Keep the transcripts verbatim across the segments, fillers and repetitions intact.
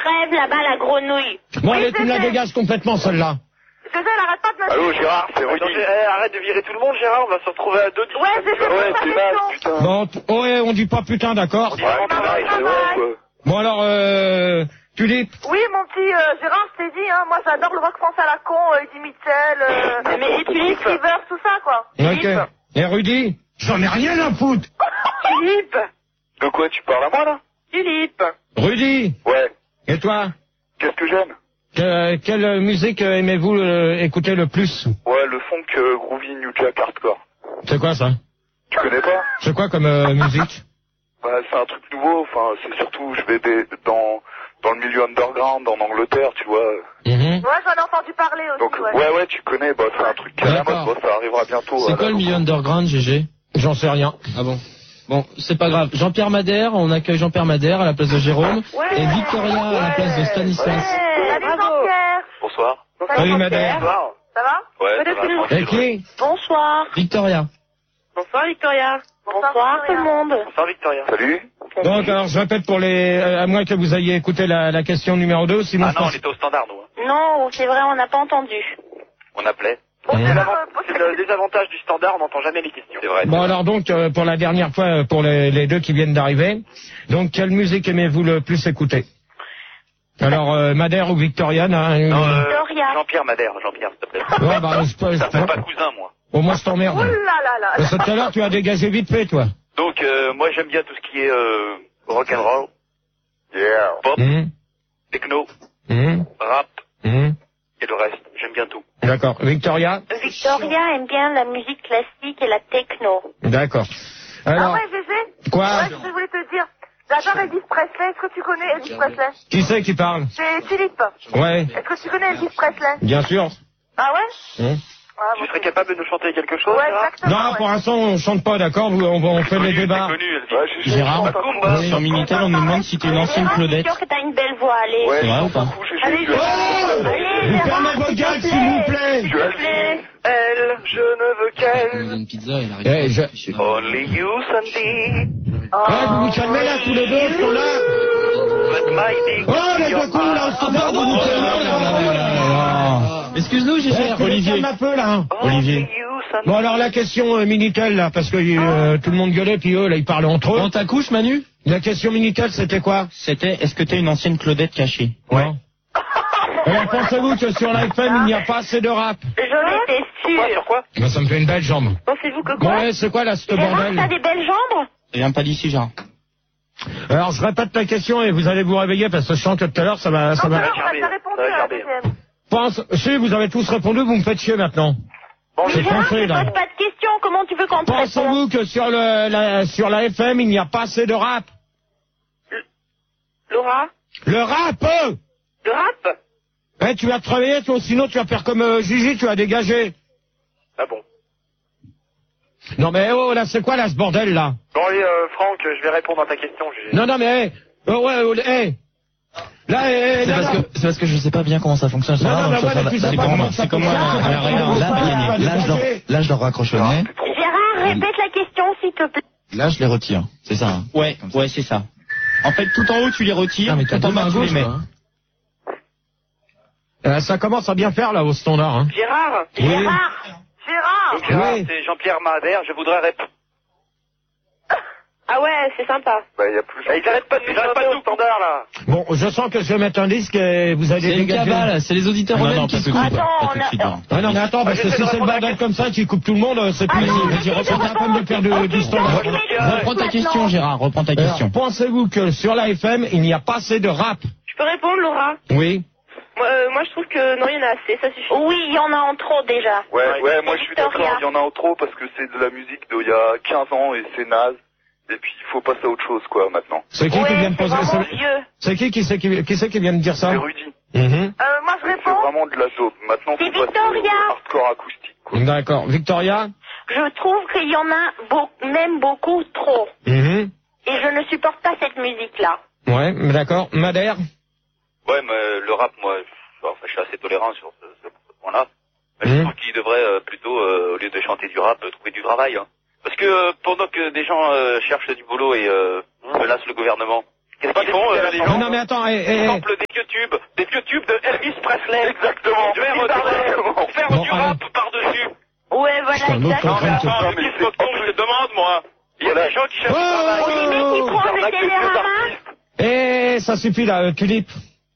rêve là-bas, la grenouille. Bon, allez, tu me la dégages complètement, celle-là. C'est ça, elle arrête pas de m'appeler. Allô, Gérard, c'est Rudy. Eh, arrête de virer tout le monde, Gérard, on va se retrouver à deux. Ouais, c'est ça, Ouais, c'est c'est ma naze, question. putain. Bon, t- oh, ouais, on dit pas putain, d'accord. Ouais, pareil, c'est vrai, quoi. Bon, alors, euh, Tulipe. Oui, mon petit euh, Gérard, je t'ai dit, hein, moi j'adore le rock français à la con, euh, Eddie Mitchell, euh, mais et Philippe Rivers, tout ça, quoi. Ok. Et Rudy? J'en ai rien à foutre. Philippe. De quoi tu parles à moi, là? Philippe. Rudy. Ouais. Et toi? Qu'est-ce que j'aime? Que- quelle musique euh, aimez-vous euh, écouter le plus? Ouais, le funk euh, groovy New Jack hardcore. C'est quoi ça? Tu connais pas? C'est quoi comme euh, musique? Bah, c'est un truc nouveau, enfin, c'est surtout, je vais des, dans, dans le milieu underground, en Angleterre, tu vois. Mhm. Ouais, j'en ai entendu parler aussi, Donc, ouais. ouais, ouais, tu connais, bah, c'est un truc qui est à la D'accord. mode, bah, ça arrivera bientôt. C'est à quoi la- le milieu underground, G G? J'en sais rien. Ah bon. Bon, c'est pas grave. Jean-Pierre Madère, on accueille Jean-Pierre Madère à la place de Jérôme. Ouais. Et Victoria à la place de Stanislas. Ouais, salut Jean-Pierre. Bonsoir. Salut, Madère. Bonsoir. Ça va? Ouais, ça va, tranquille. Et qui? Bonsoir. Victoria. Bonsoir, Victoria. Bonsoir, Bonsoir, tout le monde. Bonsoir, Victoria. Salut. Donc, alors, je répète pour les, euh, à moins que vous ayez écouté la, la question numéro deux, sinon Ah je non, on pense- était au standard, nous. hein. Non, c'est vrai, on n'a pas entendu. On appelait. Bon, Mmh. c'est C'est la- l'avant- c'est le désavantage du standard, on n'entend jamais les questions. C'est vrai. Bon, alors donc, euh, pour la dernière fois, euh, pour les, les deux qui viennent d'arriver, donc, quelle musique aimez-vous le plus écouter? Alors, euh, Madère ou Victoria, là, une- Non, euh, Victoria. Jean-Pierre Madère, Jean-Pierre, s'il te plaît. Ouais, bah, c'est pas, Ça c'est s'appelle pas- pas cousin, moi. Au moins, je t'emmerde. Ouh là là là. Parce que tout à l'heure, tu as dégagé vite fait, toi. Donc, euh, moi, j'aime bien tout ce qui est euh, rock'n'roll, Yeah. pop, Hum, techno, hum, rap hum. et le reste. J'aime bien tout. D'accord. Victoria? Victoria aime bien la musique classique et la techno. D'accord. Ah Alors, ouais, Gégé? quoi? Ouais, je voulais te dire. J'adore Elvis Presley. Est-ce que tu connais Elvis Presley? Qui c'est qui parle? C'est Philippe. Ouais, Est-ce que tu connais Elvis Presley? bien sûr. Ah ouais? Hum. Ah, Tu bon, serais capable de nous chanter quelque chose, Ouais, Gérard? exactement. Non, ouais. pour l'instant, on chante pas, d'accord? Vous- On, on fait les Connu, débats. c'est connu, Elvis. Ouais, j'ai- Gérard. j'ai- Macumba. Sur Minitel, on nous demande si t'es une ancienne Gérard, Claudette. c'est sûr que t'as une belle voix, allez. Ouais, C'est vrai je ou pas? m'en fous, j'ai- Allez, j'ai- Gérard. Oh Allez, Vous Gérard, fermez vos s'il te gueules, plaît. s'il vous plaît. Je suis assis. Elle, je ne veux On qu'elle. nous donne une pizza, il arrive. Eh, je- Je sais pas. Only you, Sandy. Eh, vous vous calmez là, tous les deux, ils sont là. Let my dick Oh, les in your deux coups, là, mouth. on se barre, vous vous calmez là. Excuse-nous, G G. Eh, tu les Olivier. calmes un peu, là. hein. Olivier. Only you, Sandy. Bon, alors, la question euh, Minitel, là, parce que euh, tout le monde gueulait, puis eux, là, ils parlaient entre eux. Dans ta couche, Manu? La question Minitel, c'était quoi? C'était, est-ce que t'es une ancienne Claudette cachée? Ouais. Alors, pensez-vous que sur la F M, il n'y a pas assez de rap? J'en étais Quoi, sûre. sur quoi? Ben, ça me fait une belle jambe. Pensez-vous que Bon, quoi? ouais, c'est quoi, là, ce Gérard, bordel? t'as des belles jambes? Viens pas d'ici, Gérard. Alors, je répète la question et vous allez vous réveiller parce que je sens que tout à l'heure, ça va, ça Non, va. non, on a gerber, déjà ça répondu va à la gerber. deuxième. Pense, si vous avez tous répondu, vous me faites chier maintenant. Bon, C'est Gérard, français, tu là. poses pas de questions, comment tu veux qu'on te réponde? Pensez-vous que sur le, la, sur la F M, il n'y a pas assez de rap? Laura? Le rap, euh Le rap? Eh, tu vas te réveiller, toi, sinon tu vas faire comme euh, Gigi, tu vas dégager. Ah bon. Non mais oh, là, c'est quoi là, ce bordel, là? Bon, allez, euh, Franck, je vais répondre à ta question. j'ai- Non, non, mais, eh, oh, ouais, oh, eh. Là, eh, eh, C'est là, parce là. que, c'est parce que je sais pas bien comment ça fonctionne. Non, non, mais Ça, voilà, ça, tu ça, sais c'est pas comme comment moi, ça c'est comme moi. fonctionne. à la réunion. Là, Là, là, je leur, là, je leur raccroche le nez. Gérard, répète la question, s'il te plaît. Là, je les retire. C'est ça. hein. Ouais, Comme ça. ouais, c'est ça. En fait, tout en haut, tu les retires, Ah, mais t'as tout en deux bas, mains tu les gauches, mets. toi, hein. Euh, ça commence à bien faire, là, au standard, hein. Gérard. Oui. Gérard. Gérard. Donc, Gérard, Oui. c'est Jean-Pierre Madère, je voudrais répondre. Ah ouais, c'est sympa. Bah, il y a plus. Ils arrêtent pas de nous chanter au standard, là. Bon, je sens que je vais mettre un disque et vous allez C'est une dégager. cabale, c'est les auditeurs Non, eux-mêmes non, qui pas se tout de coupent. suite. Attends, Pas on tout de a- suite, non. Ah non, mais attends, parce Ah, que j'essaie si de c'est le répondre à bordel la comme ça qui coupe tout le monde, euh, c'est plus, Allez, je dirais, c'est pas la peine de faire du, du standard. Reprends ta question, Gérard, reprends ta Alors, question. pensez-vous que sur la F M, il n'y a pas assez de rap? Je peux répondre, Laura? Oui. Moi, euh, moi, je trouve que non, il y en a assez, ça suffit. Oui, il y en a en trop déjà. Ouais, ouais, moi je suis Victoria. d'accord, il y en a en trop parce que c'est de la musique d'il y a quinze ans et c'est naze. Et puis il faut passer à autre chose, quoi, maintenant. C'est qui Ouais, qui vient de c'est poser vraiment c'est- vieux. C'est qui qui c'est qui, qui c'est qui vient de dire ça? C'est Rudy. Mhm. Euh, moi, je C'est réponds. vraiment de la dope. Maintenant, C'est faut passer Victoria. au hardcore acoustique, quoi. D'accord. Victoria? Je trouve qu'il y en a beau- même beaucoup trop. Mhm. Et je ne supporte pas cette musique-là. Ouais, d'accord. Madère? Ouais, mais le rap, moi, je, enfin, je suis assez tolérant sur ce, ce, ce point-là. Mais je Mhm. trouve qu'il devrait euh, plutôt, euh, au lieu de chanter du rap, euh, trouver du travail. Hein. Parce que euh, pendant que des gens euh, cherchent du boulot et euh, menacent le gouvernement, Qu'est-ce qu'ils font, euh, les gens? Non, non, mais attends, eh, eh, Ils samplent des vieux tubes, des vieux tubes de Elvis Presley. Exactement. Pour faire, euh, pour faire Bon, du allez. rap par-dessus. Ouais, voilà, Putain, l'autre, exactement. en train de se- Attends, mais mais c'est- qu'est-ce qu'on je te demande, moi? Il y a des gens qui cherchent du travail. Oh, Les mecs qui prennent le télérama. eh, ça suffit là, euh, Tulipe.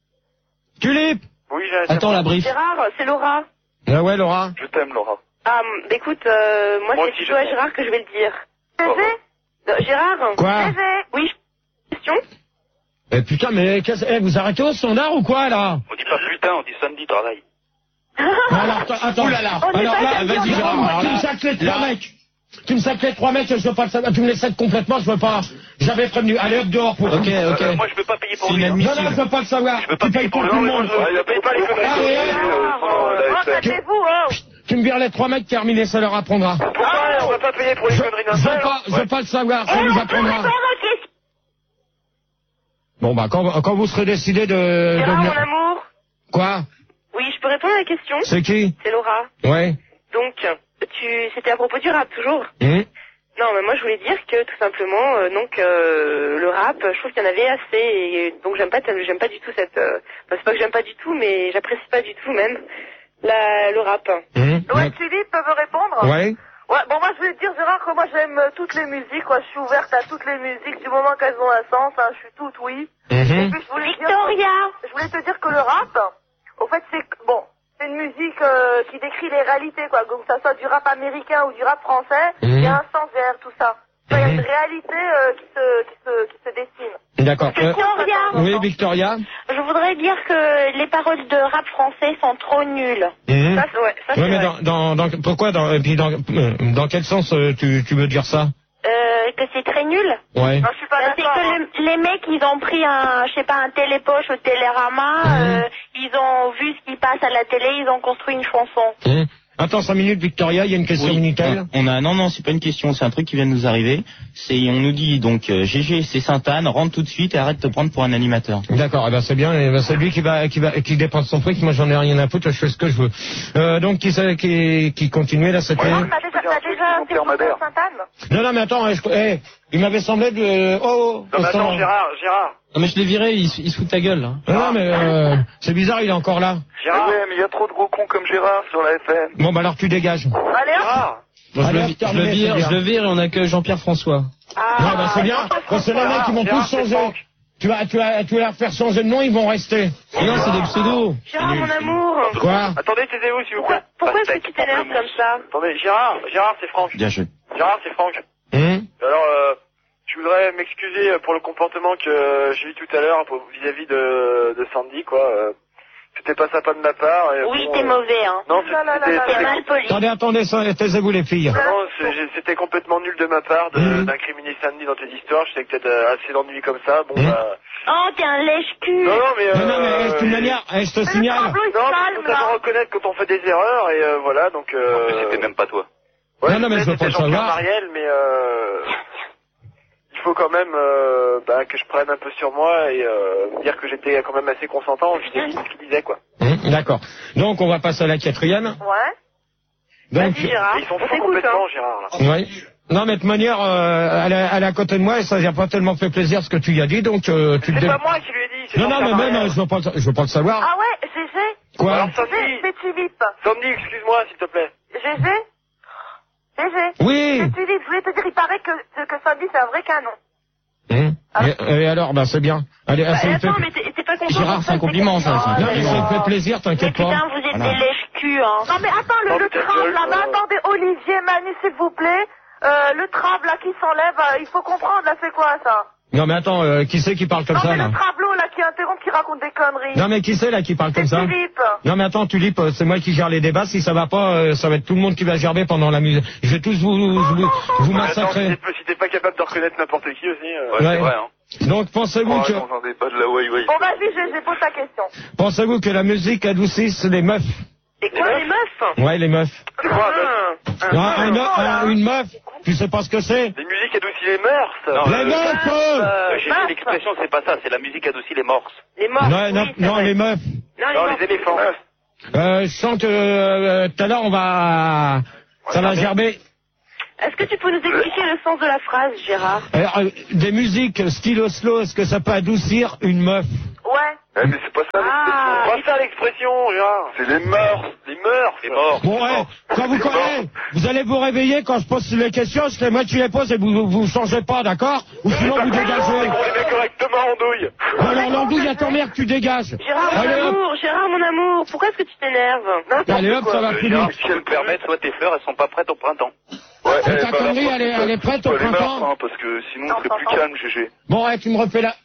Tulipe. Oui, j'ai Attends, la brief. Gérard, c'est Laura. Ah ouais, Laura. Je t'aime, Laura. Ah, bah écoute, euh, moi, Moi c'est aussi, plutôt je à t'aime. Gérard que je vais le dire. Oh. Euh, Gérard. Quoi? Oui, je- question. Eh putain, mais qu'est-ce- eh, vous arrêtez au standard ou quoi là? On dit pas putain, on dit samedi travail. Alors, attends, attends. Oh là là. On est Alors pas là, samedi, vas-y, on est Gérard, vendredi. tu me sacques les trois mecs. Tu me sacques les trois mecs, je veux pas le savoir. Tu me les sacs complètement, je veux pas. J'avais prévenu. Allez, hop dehors pour. Ok, ok. Euh, moi, je veux pas payer pour C'est lui. hein. Non, non, je inadmissible. veux pas le savoir. Je veux pas Tu payer payes pour pour lui. tout le monde. Ah, il a payé pas les conneries. Ah, ouais. Oh, calmez-vous, hein. Tu me vires les trois mecs, terminé, ça leur apprendra. Pourquoi on va pas payer pour les Je, conneries je d'un veux seul? pas, je veux pas le savoir, ça Eh, nous on peut apprendra. répondre aux questions. Bon, bah, quand, quand vous serez décidé de, de Gérard, venir- mon amour. Quoi? Oui, je peux répondre à la question? C'est qui? C'est Laura. Ouais. Donc, tu, c'était à propos du rap, toujours? Hum. Non, mais moi, je voulais dire que, tout simplement, euh, donc, euh, le rap, je trouve qu'il y en avait assez, et donc, j'aime pas, j'aime pas du tout cette, euh, enfin, c'est pas que j'aime pas du tout, mais j'apprécie pas du tout, même, la, le rap. Hum. Ouais, Philippe veut répondre? Ouais. Ouais, bon, moi, je voulais te dire, Gérard, que moi, j'aime euh, toutes les musiques, quoi. Je suis ouverte à toutes les musiques, du moment qu'elles ont un sens, hein, je suis toute oui. Et Mhm. puis, je voulais, dire, Victoria. je voulais te dire que le rap, au fait, c'est, que- bon, c'est une musique euh, qui décrit les réalités, quoi. Que ça soit du rap américain ou du rap français, il Mhm. y a un sens derrière tout ça. Il y a une Mhm. réalité euh, qui, se, qui, se, qui se dessine. D'accord. Euh, Victoria. oui, Victoria. Je voudrais dire que les paroles de rap français sont trop nulles. Mhm. Ça, c'est- ouais, ça, c'est Ouais, mais vrai. dans, dans, dans, pourquoi, dans, et puis dans, euh, dans quel sens euh, tu, tu veux dire ça? Euh, que c'est très nul. Ouais. Non, je suis pas Bah, c'est d'accord. que hein. le- les mecs, ils ont pris un, je sais pas, un télépoche au Télérama, Mhm. euh, ils ont vu ce qui passe à la télé, ils ont construit une chanson. Hum. Attends, cinq minutes, Victoria, il y a une question Oui, Minitel. on a non non c'est pas une question, c'est un truc qui vient de nous arriver. C'est on nous dit donc euh, G G c'est Sainte-Anne, rentre tout de suite et arrête de te prendre pour un animateur. D'accord, eh ben c'est bien, eh ben c'est lui qui va qui va qui dépense son fric, moi j'en ai rien à foutre, je fais ce que je veux. Euh, donc qui c'est- qui qui continuait là, c'était. Ah, t'as déjà, t'as déjà Mon fait père le Madère. Sainte-Anne? Non non mais attends, eh, je- eh, il m'avait semblé de oh. Non, mais attends, Constant. Gérard, Gérard. Non mais je l'ai viré, il, se- il se fout de ta gueule. Là. Non, non, mais euh, c'est bizarre, il est encore là. Gérard. Mais ouais, mais il y a trop de gros cons comme Gérard sur la F M. Bon bah alors tu dégages. Allez, hop. Gérard. Bon, je, Allez, le, vi- je terminé, le vire, c'est bien. je le vire et on accueille Jean-Pierre François. Ah, Ouais, bah c'est bien, parce que les mecs ils vont Gérard, tous c'est changer. Franck. Tu vas tu vas tu vas leur faire changer de nom, ils vont rester. Non c'est des pseudos. Gérard, mon amour. Quoi? Attendez, taisez-vous s'il vous Pourquoi, plaît. pourquoi est-ce Pas de que tu texte, t'énerves simplement. comme ça? Attendez, Gérard, Gérard, c'est Franck. Bien joué. Gérard, c'est Franck. Hum. Alors, euh, je voudrais m'excuser pour le comportement que j'ai eu tout à l'heure pour- vis-à-vis de, de Sandy, quoi. Euh, C'était pas sympa de ma part. Et Oui, bon, t'es euh, mauvais, hein. Non, Là, là, là, c'était- là, T'es c'était- mal poli. Attendez, attendez, ça, taisez-vous les filles. non, c'est- j'ai- c'était complètement nul de ma part de- Mhm. d'incriminer Sandy dans tes histoires. Je sais que t'as euh, assez d'ennuis comme ça. Bon, Mhm. bah... Oh, t'es un lèche-cul. Non, non, mais... Euh, Non, non, mais de toute manière, eh, je te Mais le signale. tableau, il se Non, mais calme, faut savoir là. reconnaître quand on fait des erreurs, et euh, voilà, donc... Euh... Mais c'était même pas toi. Ouais, Non, non, mais sais, je veux pas c'était le Jean-Pierre savoir. Mariel, mais euh... il faut quand même euh, bah, que je prenne un peu sur moi et euh, dire que j'étais quand même assez consentant vis-à-vis de ce qu'il disait, quoi. Hum, D'accord. Donc on va passer à la quatrième. Ouais. Donc, Vas-y, Gérard. Et ils sont On fous t'écoute, complètement, hein. Gérard, là. ouais. Non, mais de toute manière, euh, elle, est, elle est à côté de moi et ça n'a pas tellement fait plaisir ce que tu y as dit, donc euh, tu te C'est dé- pas moi qui lui ai dit, c'est Non, non, Jean-Pierre mais même, Mariel. euh, je veux pas, le- je veux pas le savoir. Ah ouais, Gégé? Quoi? Alors, Gégé, Sandy, c'est Philippe. Sandy, excuse-moi, s'il te plaît. Gégé? Gégé? Oui. C'est Philippe, je voulais te dire, il paraît que, que Sandy, c'est un vrai canon. Hum. Et, et alors, bah c'est bien. Allez, Bah, ça me fait... attends, mais t'es t'es pas content. Gérard, pour c'est un ça, compliment, ça, Oh, c'est un Non, mais ça me fait plaisir, Mais t'inquiète putain, pas. vous êtes Voilà. des lèche-culs, hein. Non mais attends, le, Non, le mais ta trave gueule, là-bas, euh. attendez, Olivier, Manu, s'il vous plaît. Euh, le trave là qui s'enlève, euh, il faut comprendre, là c'est quoi ça? Non, mais attends, euh, qui c'est qui parle comme Non ça, mais là? le travelot là qui interrompt, qui raconte des conneries. Non, mais qui c'est, là, qui parle comme C'est ça? Philippe. Non, mais attends, Tulipe, euh, c'est moi qui gère les débats. Si ça va pas, euh, ça va être tout le monde qui va gerber pendant la musique. Je vais tous vous, vous, vous Mais attends, si massacrer. t'es si t'es pas capable de reconnaître n'importe qui aussi... Euh... Ouais, Ouais. c'est vrai, hein. Donc, pensez-vous Oh, que, non, j'en ai pas de la way way. Bon vas-y, Gégé, pose ta question. pensez-vous que la musique adoucisse les meufs? Et quoi, les meufs? Ouais, les meufs. C'est quoi, meuf Ah, Non, un meuf- un- une meuf, tu sais pas ce que c'est? Des musiques adoucissent les mœurs. Non, Les euh, meufs, euh Euh, J'ai meufs. dit l'expression, c'est pas ça, c'est la musique adoucit les morses. Les morts. Non, non, oui, c'est non, vrai. les meufs. Non, les Non, morts. les éléphants. Euh, je sens que euh, tout à l'heure on va, ça va gerber. Est-ce que tu peux nous expliquer le sens de la phrase, Gérard? Alors, euh, des musiques style Oslo, est-ce que ça peut adoucir une meuf? Ouais. Eh, mais c'est pas ça l'expression. Ah, C'est pas ça l'expression, Gérard. C'est les mœurs. Les mœurs. C'est mort. Bon, ouais, quand vous connaissez, vous allez vous réveiller quand je pose les questions, c'est moi qui les pose et vous vous changez pas, d'accord? Ou sinon vous dégagez. On les met correctement en douille. Bon, alors l'andouille à ton mère, tu dégages. Gérard, mon Allez, hop. amour, Gérard, mon amour, pourquoi est-ce que tu t'énerves? Allez hop, ça va Euh, plus Gérard, vite. si je peux me permettre, soit tes fleurs, elles sont pas prêtes au printemps. Ouais, Et ta connerie, elle est, elle est prête au printemps? parce que sinon, Non, c'est plus non. calme, G G. Bon, ouais, tu me refais la...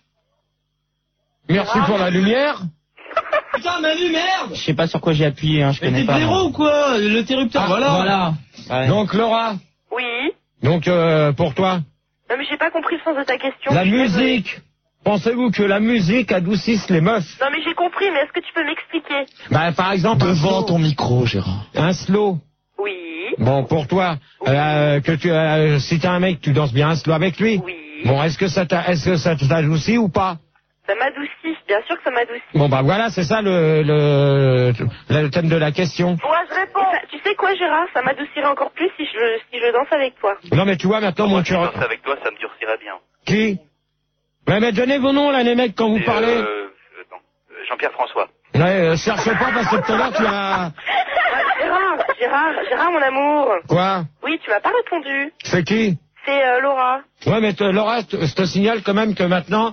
Merci pour la lumière. Putain, Manu, merde! Je sais pas sur quoi j'ai appuyé, hein, je Mais connais t'es pas. moi. blaireau ou quoi? L'interrupteur, Ah, voilà. Voilà. Ouais. Donc Laura, Oui. donc euh, pour toi, Non, mais j'ai pas compris le sens de ta question. la je suis désolée. musique. Pensez-vous que la musique adoucisse les meufs? Non, mais j'ai compris, mais est-ce que tu peux m'expliquer? Bah, par exemple, un Devant slow. ton micro, Gérard. Un slow. Oui. Bon, pour toi, euh, que tu, euh, si t'as un mec, tu danses bien un slow avec lui. Oui. Bon, est-ce que ça t'a, est-ce que ça t'adoucit ou pas? Ça m'adoucit, bien sûr que ça m'adoucit. Bon, bah voilà, c'est ça le, le, le thème de la question. Ouais, je réponds. Et ça- tu sais quoi, Gérard? Ça m'adoucirait encore plus si je, si je danse avec toi. Non, mais tu vois, maintenant, Moi, mon si je cœur. danse avec toi, ça me durcirait bien. Qui? Ouais, mais donnez vos noms, là, les mecs, quand vous Et, parlez. euh, euh, non, euh, Jean-Pierre François. Ouais, euh, cherche pas, parce que tout à l'heure, tu as... Gérard, Gérard, Gérard, mon amour. Quoi? Oui, tu m'as pas répondu. C'est qui? C'est euh, Laura. Ouais, mais te- Laura, je te- je te signale quand même que maintenant,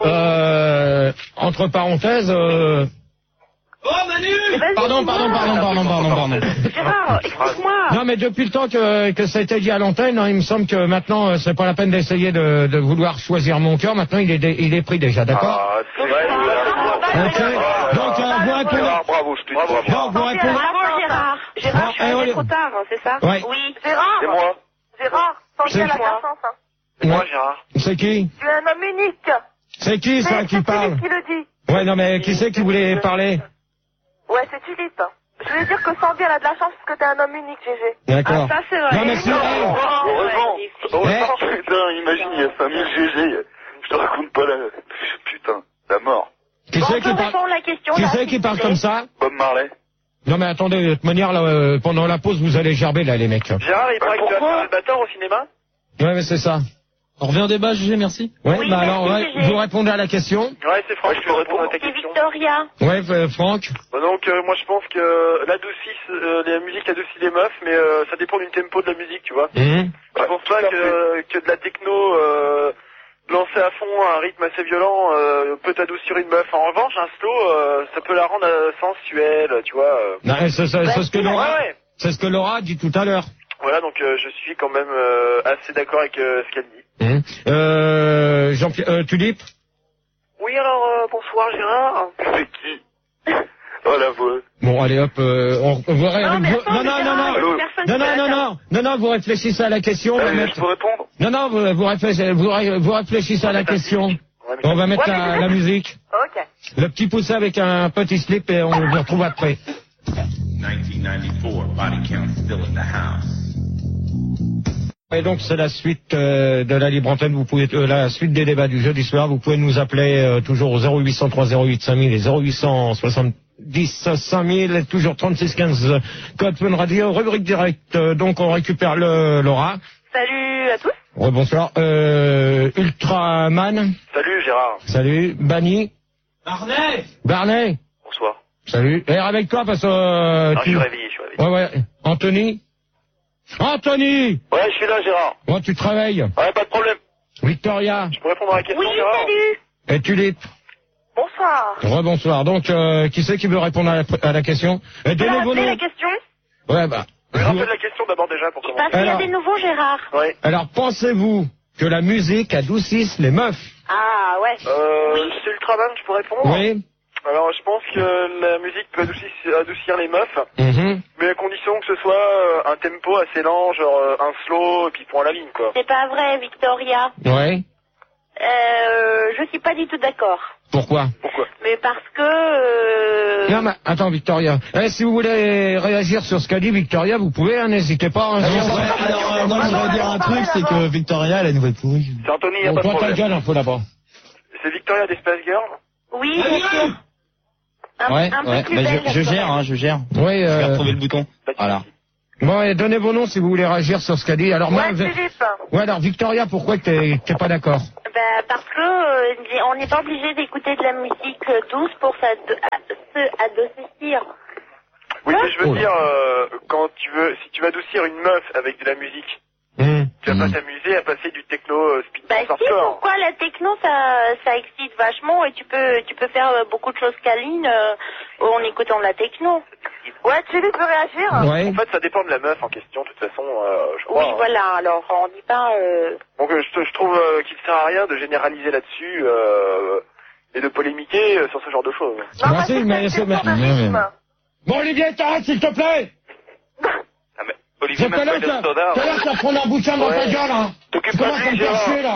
euh, entre parenthèses, euh... Oh, Manu! Eh, vas-y, Pardon, dis-moi. pardon, pardon, pardon, pardon, pardon. Gérard, explique-moi. Non, mais depuis le temps que, que ça a été dit à l'antenne, hein, il me semble que maintenant, euh, c'est pas la peine d'essayer de, de vouloir choisir mon cœur. Maintenant, il est, dé- il est pris déjà, d'accord? Ah, c'est vrai. Ok. Donc, euh, vous répondez. Gérard, bravo, je te dis bravo. Non, vous répondez. Attends, Gérard. Gérard, je suis Non, eh, arrivée on- trop tard, hein, c'est ça? Ouais. Oui. Gérard. C'est moi. Gérard, sans C'est dire la moi. chance, hein. C'est moi, Ouais. Gérard. C'est qui? Tu es un homme unique. C'est qui, ça, Mais qui c'est parle? Philippe qui le dit. Ouais, non, mais qui c'est qui voulait parler? Ouais, c'est Philippe. Je voulais dire que Sandy, elle a de la chance parce que t'es un homme unique, G G. D'accord. Ah, ça, c'est vrai. Non, mais c'est vrai. Heureusement. Ouais, Heureusement, putain, imagine, il y a cinq mille G G. Je te raconte pas la... Putain, la mort. Qui Bon, c'est on qui peut parle? répondre à la question, Qui là, c'est s'il qui vous parle plaît. comme ça? Bob Marley. Non, mais attendez, de toute manière, là, euh, pendant la pause, vous allez gerber, là, les mecs. Gérard, il paraît que tu vas pourquoi faire le batteur au cinéma? Ouais, mais c'est ça. On revient au débat, G G, merci. Ouais, Oui, bah merci, alors, ouais, G G. vous répondez à la question. Ouais, c'est Franck, je peux répondre à ta C'est question. Victoria. Ouais, euh, Franck. Bah donc, euh, moi je pense que l'adoucisse, euh, la musique adoucit les meufs, mais euh, ça dépend du tempo de la musique, tu vois. Mhm. Je pense pas que, que de la techno euh, lancée à fond à un rythme assez violent euh, peut adoucir une meuf. En revanche, un slow, euh, ça peut la rendre euh, sensuelle, tu vois. euh. Non, c'est c'est- c'est ce que Laura, Ouais, ouais. c'est ce que Laura a dit tout à l'heure. Voilà, donc euh, je suis quand même euh, assez d'accord avec euh, ce qu'elle dit. Mhm. Euh, Jean-Pierre, euh, Tulipe. Oui, alors euh, bonsoir Gérard. C'est qui? Oh la voix. Bon, allez, hop, euh, on, vous, Non, mais vous- attends, non, non, Gérard, non, non, il y a non, personne non, qui non, peut non, la non, non, non, vous réfléchissez à la question. On va Euh, mettre... je peux répondre? Non, non, vous, vous, réfléchissez, vous, ré- vous réfléchissez à la question. Ouais, mais On va mettre Ouais, mais la, c'est- la musique. Ok. Le petit poussé avec un petit slip et on vous retrouve après. nineteen ninety-four, body count still in the house. Et donc c'est la suite euh, de la libre antenne. Vous pouvez euh, la suite des débats du jeudi soir. Vous pouvez nous appeler euh, toujours au zéro huit zéro trois zéro huit cinq mille et zéro huit soixante-dix cinq mille et toujours trente-six quinze code Fun Radio rubrique directe. Euh, donc on récupère le Laura. Salut à tous. Ouais, bonsoir. Euh, Ultraman. Salut Gérard. Salut. Bani. Barnet! Barney. Bonsoir. Salut. Et avec toi parce que euh, Non, je tu... suis réveillé, je suis réveillé. Ouais ouais. Anthony. Anthony. Ouais, je suis là Gérard. Moi tu travailles. Ouais, pas de problème. Victoria. Je peux répondre à la question Oui, Gérard? salut. Et Tulipe. Bonsoir. Rebonsoir. Donc, euh, qui c'est qui veut répondre à la, à la question euh, Tu peux Donnez vos rappeler noms. la question? Ouais, bah. Mais vous- rappelle la question d'abord déjà pour Parce commencer. qu'il y a Alors. des nouveaux, Gérard. Ouais. Alors, pensez-vous que la musique adoucisse les meufs? Ah, ouais. Euh, Oui. c'est Ultraman, je peux répondre? Oui. Alors, je pense que la musique peut adoucir, adoucir les meufs, Mhm. mais à condition que ce soit euh, un tempo assez lent, genre euh, un slow, et puis point la ligne, quoi. C'est pas vrai, Victoria. Ouais. Euh, je suis pas du tout d'accord. Pourquoi? Pourquoi? Mais parce que... Euh... Non, mais attends, Victoria. Eh, si vous voulez réagir sur ce qu'a dit Victoria, vous pouvez, hein, n'hésitez pas. Hein, Alors, c'est- ouais, alors, euh, moi, je voudrais dire un truc, c'est que Victoria, elle a une voix pourrie. C'est Anthony, y a Bon, pas de toi, ta problème. gueule un peu là-bas. C'est Victoria des Space Girls. Oui, bien sûr. Un, Ouais, un peu ouais, plus bah, belle, je, je quand gère, même. hein, je gère. Oui, Je vais euh, retrouver le bouton. Pas de Voilà. souci. Bon, et donnez vos noms si vous voulez réagir sur ce qu'a dit. Alors, moi, Ouais, vous- Philippe. ouais, alors Victoria, pourquoi t'es t'es pas d'accord? Bah, parce que euh, on n'est pas obligé d'écouter de la musique euh, douce pour s'ad- à- se adoucir. Oui, mais je veux Oh là. dire, euh, quand tu veux, si tu veux adoucir une meuf avec de la musique, Hum. tu vas Mhm. pas t'amuser à passer du techno euh, speed Bah dance si, hardcore. pourquoi la techno ça ça excite vachement et tu peux tu peux faire euh, beaucoup de choses câlines euh, en écoutant de la techno. Ouais, Philippe veut réagir. Ouais. En fait, ça dépend de la meuf en question, de toute façon, euh, je crois. Oui, hein. voilà. Alors on dit pas. Euh... Donc, euh, je, je trouve euh, qu'il ne sert à rien de généraliser là-dessus euh, et de polémiquer euh, sur ce genre de choses. Non, Bah, parce si, que c'est mais une c'est- question de mais- rythme. Bon, Olivier, t'arrêtes, s'il te plaît! Ah, mais Olivier, C'est même que là, pas de ça, soda. que là, ça prend un bouchon dans ta Ouais. gueule, hein! T'occupes Tu pas commences de à lui, me faire Gérard. chier, là!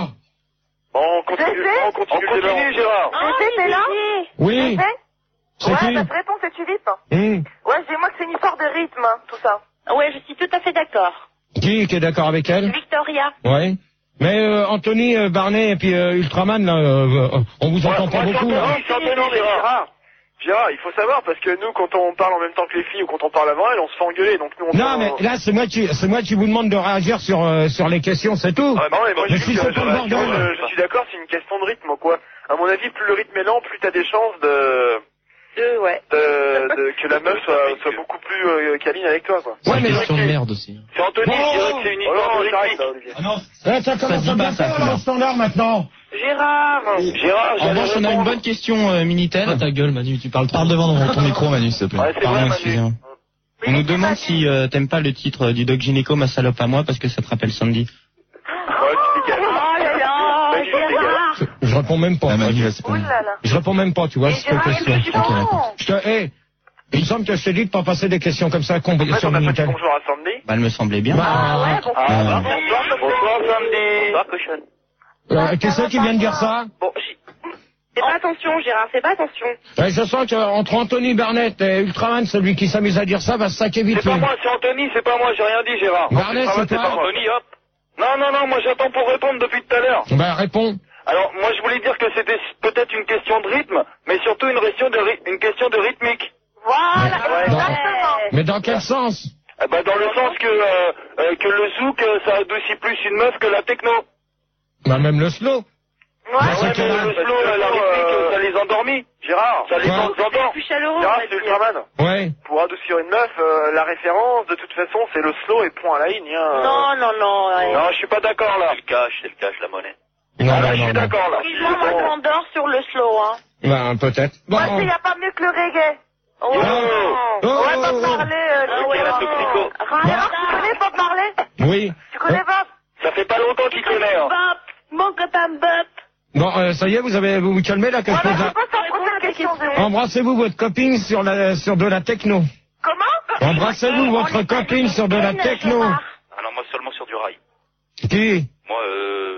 On continue, Zézé on continue, On continue, Gérard. Ah, Zézé, t'es là Olivier. Oui! Zézé C'est Ouais, qui? bah, ta réponse c'est Philippe. Hum. Ouais, dis-moi que c'est une histoire de rythme, hein, tout ça. Ouais, je suis tout à fait d'accord. Qui, qui est d'accord avec elle? Victoria. Ouais. Mais euh, Anthony, euh, Barney et puis euh, Ultraman, là, euh, euh, on vous entend pas beaucoup, là. Non, c'est Anthony, Gérard. Gérard, il faut savoir, parce que nous, quand on parle en même temps que les filles ou quand on parle avant elles, on se fait engueuler, donc nous, on Non, on- mais là, c'est moi qui, c'est moi qui vous demande de réagir sur, euh, sur les questions, c'est tout. Ah, non, mais moi, Mais je, si dis c'est que- pas le je- bordel. je, je suis d'accord, c'est une question de rythme, quoi. À mon avis, plus le rythme est lent, plus t'as des chances de, Deux, ouais. de, de- que la meuf soit, soit beaucoup plus euh, câline avec toi, quoi. Ouais, mais question de merde aussi. C'est Anthony, Bon. je dirais que c'est une Oh histoire non, de j'arrête, rythmique. là, Olivier. Ah non. là, ça commence dit à pas, bien ça, faire, Fleur. là, au standard, maintenant. Gérard. Gérard, En j'allais revanche, on a une répondre. bonne question, euh, Minitel. Ah, ta gueule, Manu, tu parles trop. Parle devant ton micro, Manu, s'il te plaît. Ouais, c'est Pardon, vrai, Manu. excusez-moi. On nous demande si euh, t'aimes pas le titre du Doc Gynéco, ma salope à moi, parce que ça te rappelle Sandy. Ouais, tu dégages. Oh là là, Manu, tu dégages. Gérard. Je, je réponds même pas. Ah, Manu, là, c'est pas Ouh bien. là là. Je réponds même pas, tu vois, Et cette Gérard, question. il est chiant. Je te, hé, il me semble que je t'ai dit de pas passer des questions comme ça, qu'on En fait, sur on a pas dit Minitel. bonjour à Sandy. Bah, elle me semblait bien. Bah, Ah ouais, bon. Ah, Euh, bah, bonsoir, bonsoir, Sandy. Bonsoir, cochonne. euh, qui c'est qui vient de dire ça? Bon, j'y- fais pas attention, Gérard, fais pas attention. Ouais, je sens qu'entre Anthony Barnett et Ultraman, celui qui s'amuse à dire ça va se saquer vite C'est pas fait. moi, c'est Anthony, c'est pas moi, j'ai rien dit, Gérard. Barnett, c'est c'est pas toi? Anthony, hop. Non, non, non, moi j'attends pour répondre depuis tout à l'heure. Bah, réponds. Alors, moi je voulais dire que c'était peut-être une question de rythme, mais surtout une question de, ry- une question de rythmique. Voilà, Ouais. exactement. Mais dans quel sens? Eh ben, dans le sens que, euh, euh, que le zouk, euh, ça adoucit plus une meuf que la techno. Bah, même le slow. Ouais, c'est Ouais, mais que là- le slow, la, la rythmique, euh, ça les endormit. Gérard, Ça les Ouais. endort. Plus chaleureux, on Gérard, va c'est dire. Ultraman. Ouais. Pour adoucir une meuf, euh, la référence, de toute façon, c'est le slow et point à la ligne. Hein. Non, non, non. ouais. Non, je suis pas d'accord là. C'est le cash, c'est le cash, la monnaie. Non, Ah, là, non, je suis non, non. d'accord là. Excuse-moi, moi je m'endors sur le slow, hein. Bah, peut-être. Bon. Moi, il n'y a pas mieux que le reggae. Oh, Oh, On oh, va pas oh, parler. Euh, Ah ouais, de- la non. toxico. Gérard, tu connais Bob Marley? Oui. Tu connais Bob? Ça fait pas longtemps qu'il connaît. Hein. Bop, mon copain Bop. Bon, euh, ça y est, vous avez, vous vous calmez là, que je Voilà, pose je la- pose ta prochaine question, Zéro. Embrassez-vous votre copine sur la, sur de la techno. Comment? Embrassez-vous votre copine sur de la techno. Alors moi seulement sur du rail. Qui? Moi, euh...